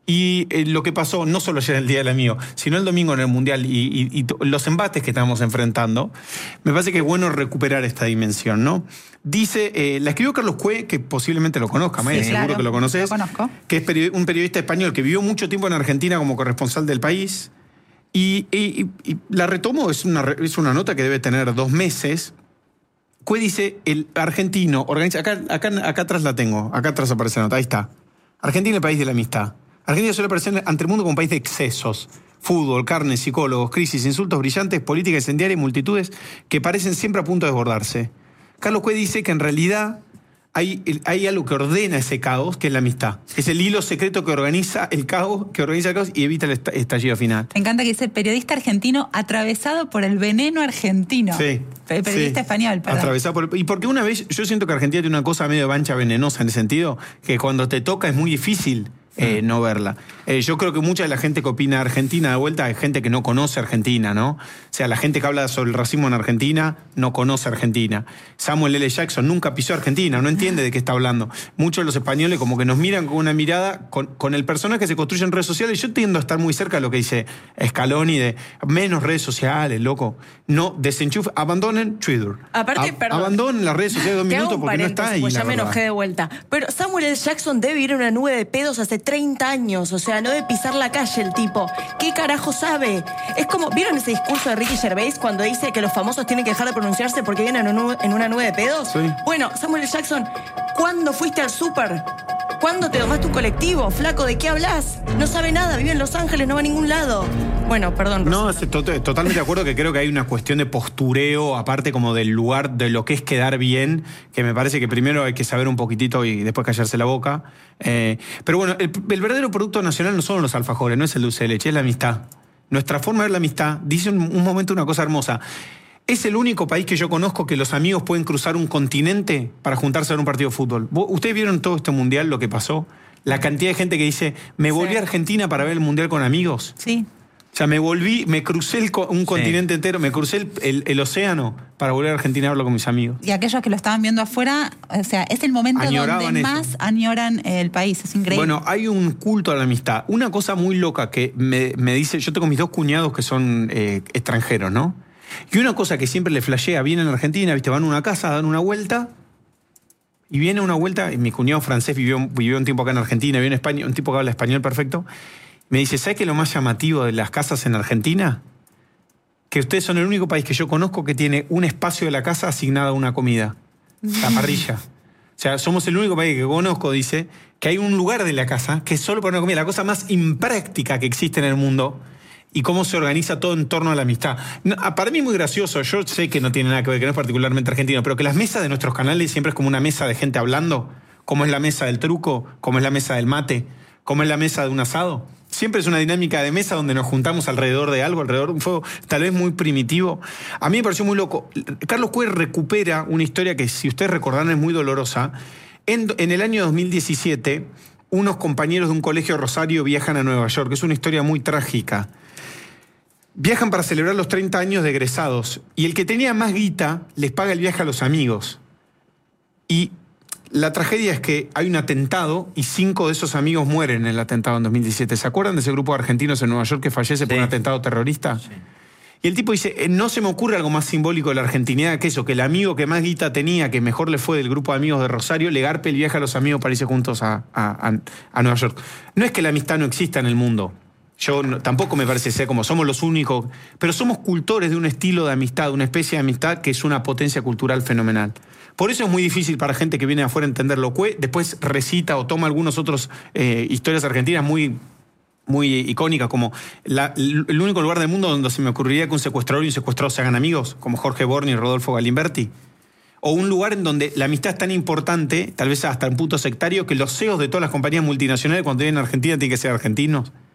Y eh, lo que pasó, no solo ayer el Día del Amigo, sino el domingo en el Mundial y, y, y los embates que estamos enfrentando, me parece que es bueno recuperar esta dimensión, ¿no? Dice, eh, la escribió Carlos Cue, que posiblemente lo conozca, Maya, sí, seguro claro, que lo conoces. Lo conozco. Que es period- un periodista español que vivió mucho tiempo en Argentina como corresponsal del país. Y, y, y, y la retomo, es una, es una nota que debe tener dos meses. Cue dice, el argentino organiza... Acá, acá, acá atrás la tengo, acá atrás aparece la nota, ahí está. Argentina, el país de la amistad. Argentina suele aparecer ante el mundo como un país de excesos. Fútbol, carne, psicólogos, crisis, insultos brillantes, política incendiaria y multitudes que parecen siempre a punto de desbordarse. Carlos Cue dice que en realidad hay, hay algo que ordena ese caos, que es la amistad. Es el hilo secreto que organiza el caos, que organiza el caos y evita el estallido final. Me encanta que dice periodista argentino atravesado por el veneno argentino. Sí. Periodista sí. español, perdón. Atravesado por... Y porque una vez, yo siento que Argentina tiene una cosa medio mancha venenosa en el sentido que cuando te toca es muy difícil Eh, no verla. Eh, yo creo que mucha de la gente que opina Argentina de vuelta es gente que no conoce Argentina, ¿no? O sea, la gente que habla sobre el racismo en Argentina no conoce Argentina. Samuel L. Jackson nunca pisó Argentina, no entiende de qué está hablando. Muchos de los españoles como que nos miran con una mirada con, con el personaje que se construye en redes sociales. Yo tiendo a estar muy cerca de lo que dice Scaloni de menos redes sociales, loco. No, desenchufe, abandonen Twitter. Aparte, A- perdón. Abandonen las redes sociales dos Te hago minutos un porque no está paréntesis, ahí. pues la ya me verdad. enojé de vuelta. Pero Samuel L. Jackson debe ir en una nube de pedos hace treinta años. O sea, no debe pisar la calle el tipo. ¿Qué carajo sabe? Es como, ¿vieron ese discurso de Ricky Gervais cuando dice que los famosos tienen que dejar de pronunciarse porque vienen en, un- en una nube de pedos? Sí. Bueno, Samuel L. Jackson, ¿cuándo fuiste al súper? ¿Cuándo te tomaste un colectivo? Flaco, ¿de qué hablas? No sabe nada, vive en Los Ángeles, no va a ningún lado. Bueno, perdón. No, Rosana. es to- totalmente de acuerdo que creo que hay una cuestión de postureo, aparte como del lugar, de lo que es quedar bien, que me parece que primero hay que saber un poquitito y después callarse la boca. Eh, pero bueno, el, el verdadero producto nacional no son los alfajores, no es el dulce de leche, es la amistad. Nuestra forma de ver la amistad dice un, un momento una cosa hermosa. Es el único país que yo conozco que los amigos pueden cruzar un continente para juntarse a ver un partido de fútbol. ¿Vos- ¿Ustedes vieron todo este mundial, lo que pasó? La cantidad de gente que dice, me volví Sí. a Argentina para ver el mundial con amigos. Sí. O sea, me volví, me crucé el co- un continente entero, me crucé el, el- el océano para volver a Argentina a verlo con mis amigos. Y aquellos que lo estaban viendo afuera, o sea, es el momento Añoraban donde eso. más añoran el país. Es increíble. Bueno, hay un culto a la amistad. Una cosa muy loca que me, me dice, yo tengo mis dos cuñados que son eh, extranjeros, ¿no? Y una cosa que siempre le flashea, vienen a Argentina, ¿viste? Van a una casa, dan una vuelta, y viene una vuelta, y mi cuñado francés vivió, vivió un tiempo acá en Argentina, vivió en España, un tipo que habla español perfecto, me dice, ¿sabes qué es lo más llamativo de las casas en Argentina? Que ustedes son el único país que yo conozco que tiene un espacio de la casa asignado a una comida, la parrilla. O sea, somos el único país que conozco, dice, que hay un lugar de la casa que es solo para una comida, la cosa más impráctica que existe en el mundo. Y cómo se organiza todo en torno a la amistad. No, para mí es muy gracioso, yo sé que no tiene nada que ver, que no es particularmente argentino, pero que las mesas de nuestros canales siempre es como una mesa de gente hablando, como es la mesa del truco, como es la mesa del mate, como es la mesa de un asado. Siempre es una dinámica de mesa donde nos juntamos alrededor de algo, alrededor de un fuego, tal vez muy primitivo. A mí me pareció muy loco. Carlos Cue recupera una historia que, si ustedes recordarán, es muy dolorosa. En, en el año dos mil diecisiete, unos compañeros de un colegio de Rosario viajan a Nueva York. Es una historia muy trágica. Viajan para celebrar los treinta años de egresados y el que tenía más guita les paga el viaje a los amigos. Y la tragedia es que hay un atentado y cinco de esos amigos mueren en el atentado en dos mil diecisiete. ¿Se acuerdan de ese grupo de argentinos en Nueva York que fallece por Sí. un atentado terrorista? Sí. Y el tipo dice, eh, no se me ocurre algo más simbólico de la argentinidad que eso, que el amigo que más guita tenía, que mejor le fue del grupo de amigos de Rosario, le garpe el viaje a los amigos para irse juntos a, a, a, a Nueva York. No es que la amistad no exista en el mundo. Yo no, tampoco me parece ser como somos los únicos, pero somos cultores de un estilo de amistad, una especie de amistad que es una potencia cultural fenomenal. Por eso es muy difícil para gente que viene de afuera entenderlo. Después recita o toma algunos otros eh, historias argentinas muy, muy icónicas, como la, el único lugar del mundo donde se me ocurriría que un secuestrador y un secuestrado se hagan amigos, como Jorge Borni y Rodolfo Galimberti. O un lugar en donde la amistad es tan importante, tal vez hasta un punto sectario, que los C E Os de todas las compañías multinacionales cuando vienen a Argentina tienen que ser argentinos.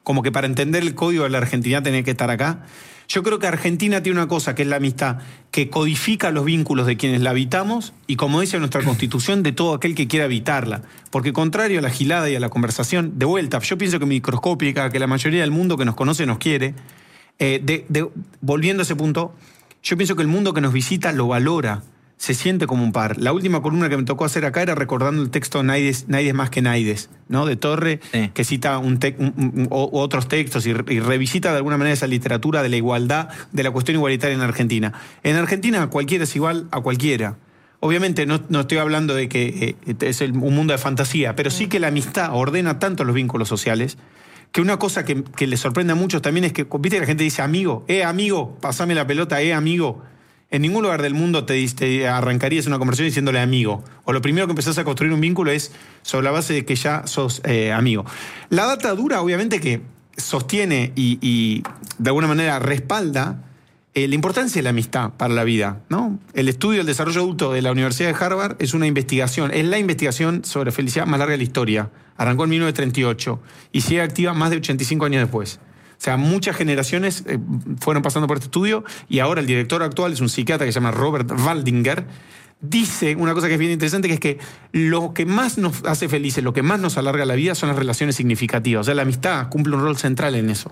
como que para entender el código de la Argentina tenía que estar acá. Yo creo que Argentina tiene una cosa, que es la amistad, que codifica los vínculos de quienes la habitamos y, como dice nuestra Constitución, de todo aquel que quiera habitarla. Porque contrario a la gilada y a la conversación, de vuelta, yo pienso que microscópica, que la mayoría del mundo que nos conoce nos quiere, eh, de, de, volviendo a ese punto, yo pienso que el mundo que nos visita lo valora, se siente como un par. La última columna que me tocó hacer acá era recordando el texto Naides, Naides más que Naides, ¿no? De Torre, sí. que cita un te un, un, o, otros textos y, y revisita de alguna manera esa literatura de la igualdad, de la cuestión igualitaria en Argentina. En Argentina cualquiera es igual a cualquiera. Obviamente no, no estoy hablando de que eh, es el, un mundo de fantasía, pero sí que la amistad ordena tanto los vínculos sociales que una cosa que, que le sorprende a muchos también es que, viste, la gente dice amigo, eh, amigo, pasame la pelota, eh, amigo. En ningún lugar del mundo te, te arrancarías una conversación diciéndole amigo. O lo primero que empezás a construir un vínculo es sobre la base de que ya sos eh, amigo. La data dura, obviamente, que sostiene y, y de alguna manera respalda eh, la importancia de la amistad para la vida, ¿no? El estudio del desarrollo adulto de la Universidad de Harvard es una investigación, es la investigación sobre felicidad más larga de la historia. Arrancó en mil novecientos treinta y ocho y sigue activa más de ochenta y cinco años después. O sea, muchas generaciones eh, fueron pasando por este estudio y ahora el director actual es un psiquiatra que se llama Robert Waldinger. Dice una cosa que es bien interesante, que es que lo que más nos hace felices, lo que más nos alarga la vida son las relaciones significativas. O sea, la amistad cumple un rol central en eso.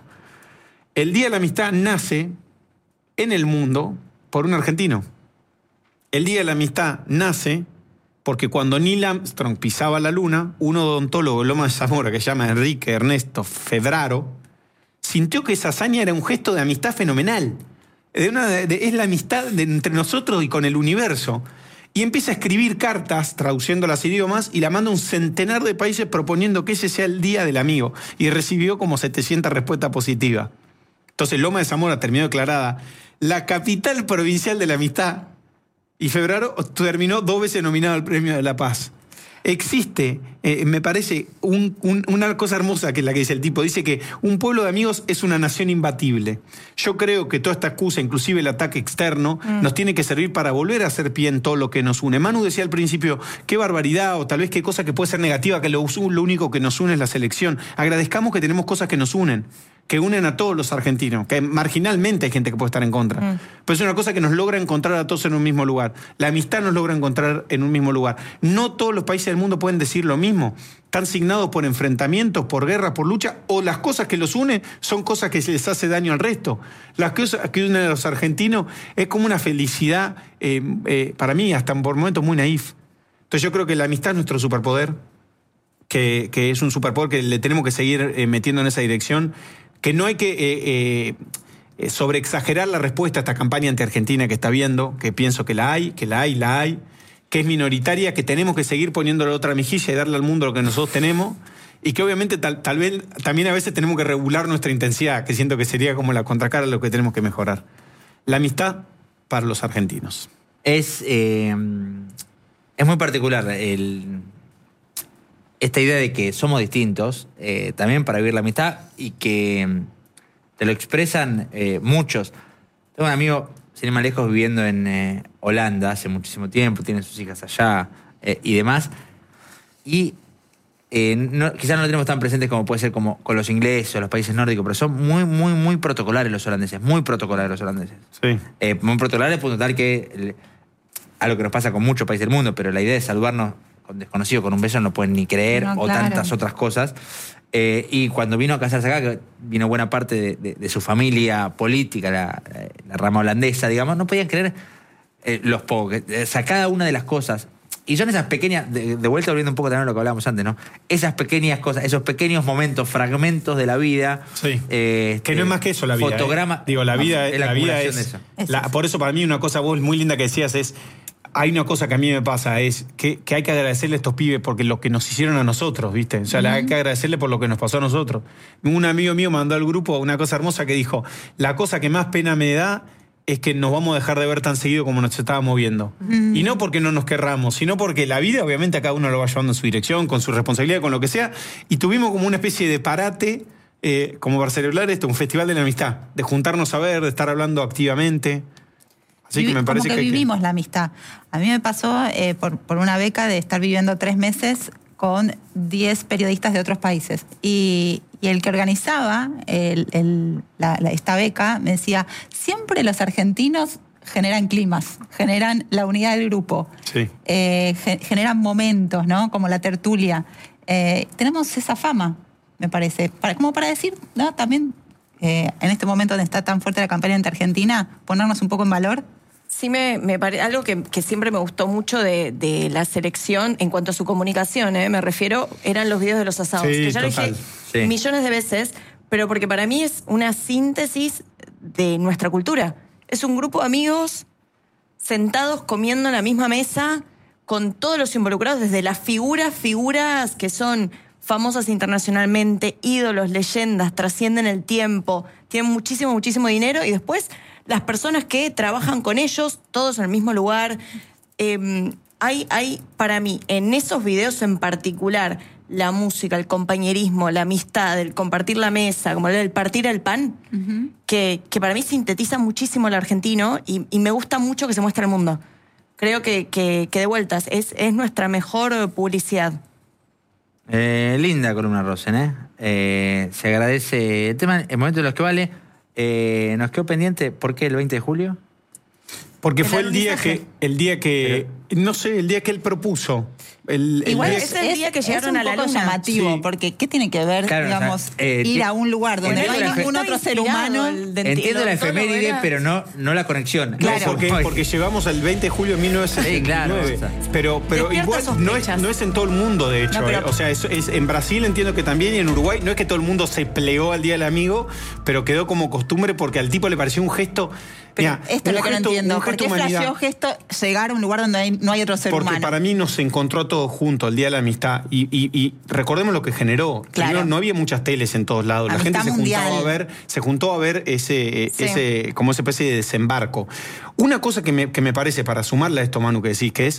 El Día de la Amistad nace en el mundo por un argentino. El Día de la Amistad nace porque cuando Neil Armstrong pisaba la luna, un odontólogo de Loma de Zamora que se llama Enrique Ernesto Fedraro sintió que esa hazaña era un gesto de amistad fenomenal. De una, de, es la amistad de, entre nosotros y con el universo. Y empieza a escribir cartas, traduciéndolas a idiomas, y la manda a un centenar de países proponiendo que ese sea el Día del Amigo. Y recibió como setecientas respuestas positivas. Entonces Loma de Zamora terminó declarada la capital provincial de la amistad. Y Febrero terminó dos veces nominado al Premio de la Paz. Existe, eh, me parece, un, un, una cosa hermosa que es la que dice el tipo. Dice que un pueblo de amigos es una nación imbatible. Yo creo que toda esta excusa, inclusive el ataque externo, mm. nos tiene que servir para volver a hacer pie en todo lo que nos une. Manu decía al principio, qué barbaridad o tal vez qué cosa que puede ser negativa, que lo, lo único que nos une es la selección. Agradezcamos que tenemos cosas que nos unen, que unen a todos los argentinos, que marginalmente hay gente que puede estar en contra. Mm. Pero es una cosa que nos logra encontrar a todos en un mismo lugar. La amistad nos logra encontrar en un mismo lugar. No todos los países del mundo pueden decir lo mismo. Están signados por enfrentamientos, por guerras, por lucha, o las cosas que los unen son cosas que les hace daño al resto. Las cosas que unen a los argentinos es como una felicidad, eh, eh, para mí, hasta por momentos muy naif. Entonces yo creo que la amistad es nuestro superpoder, que, que es un superpoder que le tenemos que seguir eh, metiendo en esa dirección, que no hay que eh, eh, sobreexagerar la respuesta a esta campaña anti-argentina que está viendo, que pienso que la hay, que la hay, la hay, que es minoritaria, que tenemos que seguir poniéndole otra mejilla y darle al mundo lo que nosotros tenemos, y que obviamente tal, tal vez también a veces tenemos que regular nuestra intensidad, que siento que sería como la contracara a lo que tenemos que mejorar. La amistad para los argentinos. Es, eh, es muy particular el... esta idea de que somos distintos, eh, también para vivir la amistad, y que te lo expresan eh, muchos. Tengo un amigo, sin ir más lejos, viviendo en eh, Holanda hace muchísimo tiempo, tiene sus hijas allá eh, y demás. Y eh, no, quizás no lo tenemos tan presentes como puede ser como con los ingleses o los países nórdicos, pero son muy, muy, muy protocolares los holandeses, muy protocolares los holandeses. Sí. Eh, muy protocolares, punto tal que, algo que nos pasa con muchos países del mundo, pero la idea de saludarnos con desconocido con un beso no pueden ni creer, no, o claro. tantas otras cosas. Eh, y cuando vino a casarse acá, que vino buena parte de, de, de su familia política, la, la rama holandesa, digamos, no podían creer eh, los pocos. O sea, cada una de las cosas. Y son esas pequeñas, de, de vuelta volviendo un poco también a lo que hablábamos antes, ¿no? Esas pequeñas cosas, esos pequeños momentos, fragmentos de la vida. Sí. Eh, que no es más que eso la vida. Fotograma. ¿eh? Digo, la vida, no, la vida es. La, por eso, para mí, una cosa vos muy linda que decías es. Hay una cosa que a mí me pasa, es que, que hay que agradecerle a estos pibes porque lo que nos hicieron a nosotros, ¿viste? O sea, uh-huh. hay que agradecerle por lo que nos pasó a nosotros. Un amigo mío mandó al grupo una cosa hermosa que dijo, la cosa que más pena me da es que nos vamos a dejar de ver tan seguido como nos estábamos viendo. Uh-huh. Y no porque no nos querramos, sino porque la vida, obviamente, a cada uno lo va llevando en su dirección, con su responsabilidad, con lo que sea, y tuvimos como una especie de parate, eh, como para celebrar esto, un festival de la amistad, de juntarnos a ver, de estar hablando activamente. Así que me parece como que, que vivimos que... la amistad. A mí me pasó eh, por, por una beca de estar viviendo tres meses con diez periodistas de otros países. Y, y el que organizaba el, el, la, la, esta beca me decía, siempre los argentinos generan climas, generan la unidad del grupo, sí. eh, ge, generan momentos, ¿no? Como la tertulia. Eh, tenemos esa fama, me parece, para, como para decir, ¿no? También eh, en este momento donde está tan fuerte la campaña ante Argentina, ponernos un poco en valor. Sí, me, me parece algo que, que siempre me gustó mucho de, de la selección en cuanto a su comunicación, ¿eh? Me refiero, eran los videos de los asados, sí, que ya total. lo dije Sí. millones de veces, pero porque para mí es una síntesis de nuestra cultura. Es un grupo de amigos sentados comiendo en la misma mesa con todos los involucrados, desde las figuras, figuras que son famosas internacionalmente, ídolos, leyendas, trascienden el tiempo, tienen muchísimo, muchísimo dinero, y después las personas que trabajan con ellos, todos en el mismo lugar. Eh, hay, hay, para mí, en esos videos en particular, la música, el compañerismo, la amistad, el compartir la mesa, como el partir el pan, uh-huh. que, que para mí sintetiza muchísimo el argentino y, y me gusta mucho que se muestre al mundo. Creo que, que, que de vueltas, es, es nuestra mejor publicidad. Eh, linda columna, Rosen, ¿eh? eh se agradece el tema, el momento de los que vale. Eh, nos quedó pendiente, ¿por qué el veinte de julio? Porque el fue el día que, el día que, Pero, no sé, el día que él propuso. El, el Igual día es el día que llegaron a la luna. Es un poco llamativo, sí. porque ¿qué tiene que ver, claro, digamos, o sea, eh, ir a un lugar donde no hay ningún otro ser humano? Entiendo la efeméride, pero no, no la conexión. Claro, porque, porque llegamos al veinte de julio de mil novecientos sesenta y nueve. Sí, claro, o sea, pero pero igual no es, no es en todo el mundo, de hecho. No, pero, eh. O sea, es, es, en Brasil entiendo que también, y en Uruguay, no es que todo el mundo se plegó al Día del Amigo, pero quedó como costumbre porque al tipo le pareció un gesto... Pero Mirá, esto es lo que no entiendo. ¿Por qué flasheó gesto llegar a un lugar donde hay, no hay otro ser Porque humano? Porque para mí nos encontró todos juntos el Día de la Amistad. Y, y, y recordemos lo que generó. Claro. Primero, no había muchas teles en todos lados. Amistad la gente se mundial. juntaba a ver, se juntó a ver ese, sí. ese, como esa especie de desembarco. Una cosa que me, que me parece, para sumarle a esto, Manu, que decís, que es,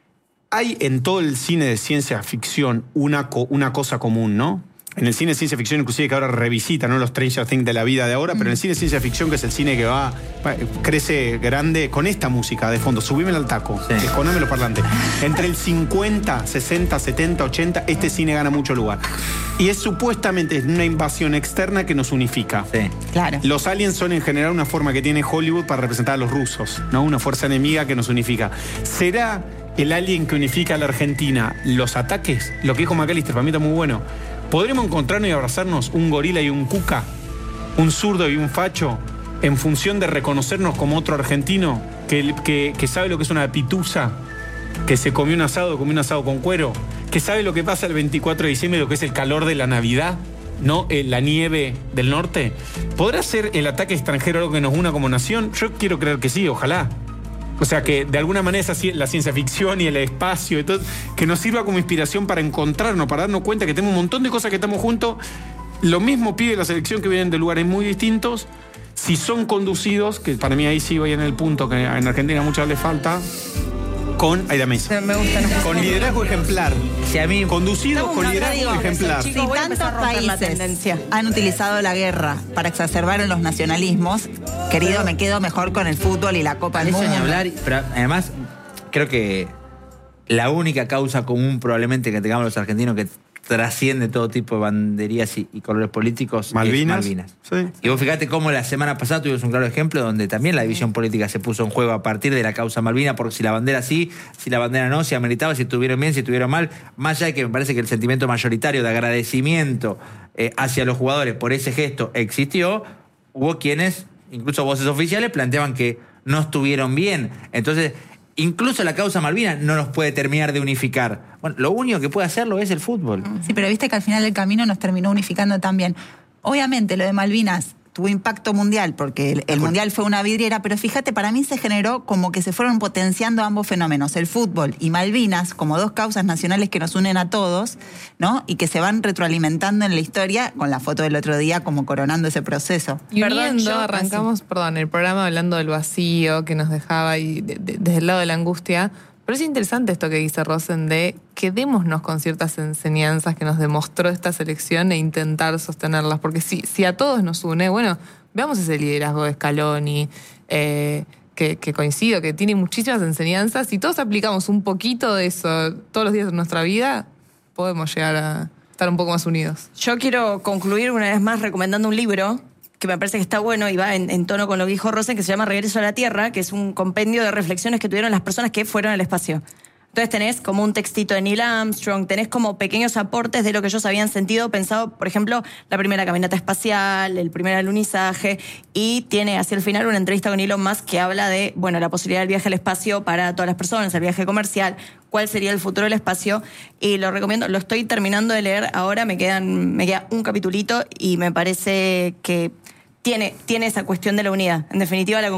hay en todo el cine de ciencia ficción una, una cosa común, ¿no? En el cine de ciencia ficción, inclusive, que ahora revisita, ¿no?, los Stranger Things de la vida de ahora, mm. pero en el cine de ciencia ficción, que es el cine que va, va crece grande con esta música de fondo, subímela al taco, sí. Desconame los parlantes. Entre el cincuenta, sesenta, setenta, ochenta, este cine gana mucho lugar. Y es supuestamente una invasión externa que nos unifica. Sí. Claro. Los aliens son en general una forma que tiene Hollywood para representar a los rusos, ¿no? Una fuerza enemiga que nos unifica. ¿Será el alien que unifica a la Argentina los ataques? Lo que dijo McAllister, para mí está muy bueno. ¿Podremos encontrarnos y abrazarnos un gorila y un cuca, un zurdo y un facho, en función de reconocernos como otro argentino que, que, que sabe lo que es una pitusa, que se comió un asado, comió un asado con cuero, que sabe lo que pasa el veinticuatro de diciembre, lo que es el calor de la Navidad, ¿no? Eh, la nieve del norte? ¿Podrá ser el ataque extranjero algo que nos una como nación? Yo quiero creer que sí, ojalá. O sea, que de alguna manera esa, la ciencia ficción y el espacio y todo, que nos sirva como inspiración para encontrarnos, para darnos cuenta que tenemos un montón de cosas que estamos juntos. Lo mismo pide la selección, que vienen de lugares muy distintos. Si son conducidos, que para mí ahí sí voy en el punto que en Argentina muchas les falta, con ahí la mesa. Me gusta, no. Con liderazgo ejemplar. Si a mí conducidos con liderazgo digo, ejemplar. Si tantos países han utilizado la guerra para exacerbar los nacionalismos, querido, me quedo mejor con el fútbol y la Copa del Mundo. Mundo. Hablar, pero además creo que la única causa común probablemente que tengamos los argentinos que trasciende todo tipo de banderías y, y colores políticos Malvinas, es Malvinas. Sí. Y vos fíjate cómo la semana pasada tuvimos un claro ejemplo donde también la división política se puso en juego a partir de la causa Malvinas, porque si la bandera sí, si la bandera no, si ameritaba, si estuvieron bien, si estuvieron mal, más allá de que me parece que el sentimiento mayoritario de agradecimiento eh, hacia los jugadores por ese gesto existió, hubo quienes, incluso voces oficiales, planteaban que no estuvieron bien. Entonces, incluso la causa Malvinas no nos puede terminar de unificar. Bueno, lo único que puede hacerlo es el fútbol. Sí, pero viste que al final del camino nos terminó unificando también. Obviamente lo de Malvinas tuvo impacto mundial porque el, el mundial fue una vidriera, pero fíjate, para mí se generó como que se fueron potenciando ambos fenómenos, el fútbol y Malvinas, como dos causas nacionales que nos unen a todos, ¿no? Y que se van retroalimentando en la historia, con la foto del otro día como coronando ese proceso. Y Perdón, uniendo, yo- arrancamos, perdón, el programa hablando del vacío que nos dejaba y de- de- desde el lado de la angustia. Pero es interesante esto que dice Rosen de quedémonos con ciertas enseñanzas que nos demostró esta selección e intentar sostenerlas. Porque si, si a todos nos une, bueno, veamos ese liderazgo de Scaloni, eh, que, que coincido, que tiene muchísimas enseñanzas. Si todos aplicamos un poquito de eso todos los días de nuestra vida, podemos llegar a estar un poco más unidos. Yo quiero concluir una vez más recomendando un libro que me parece que está bueno y va en, en tono con lo que dijo Rosen, que se llama Regreso a la Tierra, que es un compendio de reflexiones que tuvieron las personas que fueron al espacio. Entonces tenés como un textito de Neil Armstrong, tenés como pequeños aportes de lo que ellos habían sentido, pensado, por ejemplo, la primera caminata espacial, el primer alunizaje, y tiene hacia el final una entrevista con Elon Musk que habla de, bueno, la posibilidad del viaje al espacio para todas las personas, el viaje comercial, cuál sería el futuro del espacio, y lo recomiendo, lo estoy terminando de leer ahora, me quedan, me queda un capitulito y me parece que tiene, tiene esa cuestión de la unidad. En definitiva, la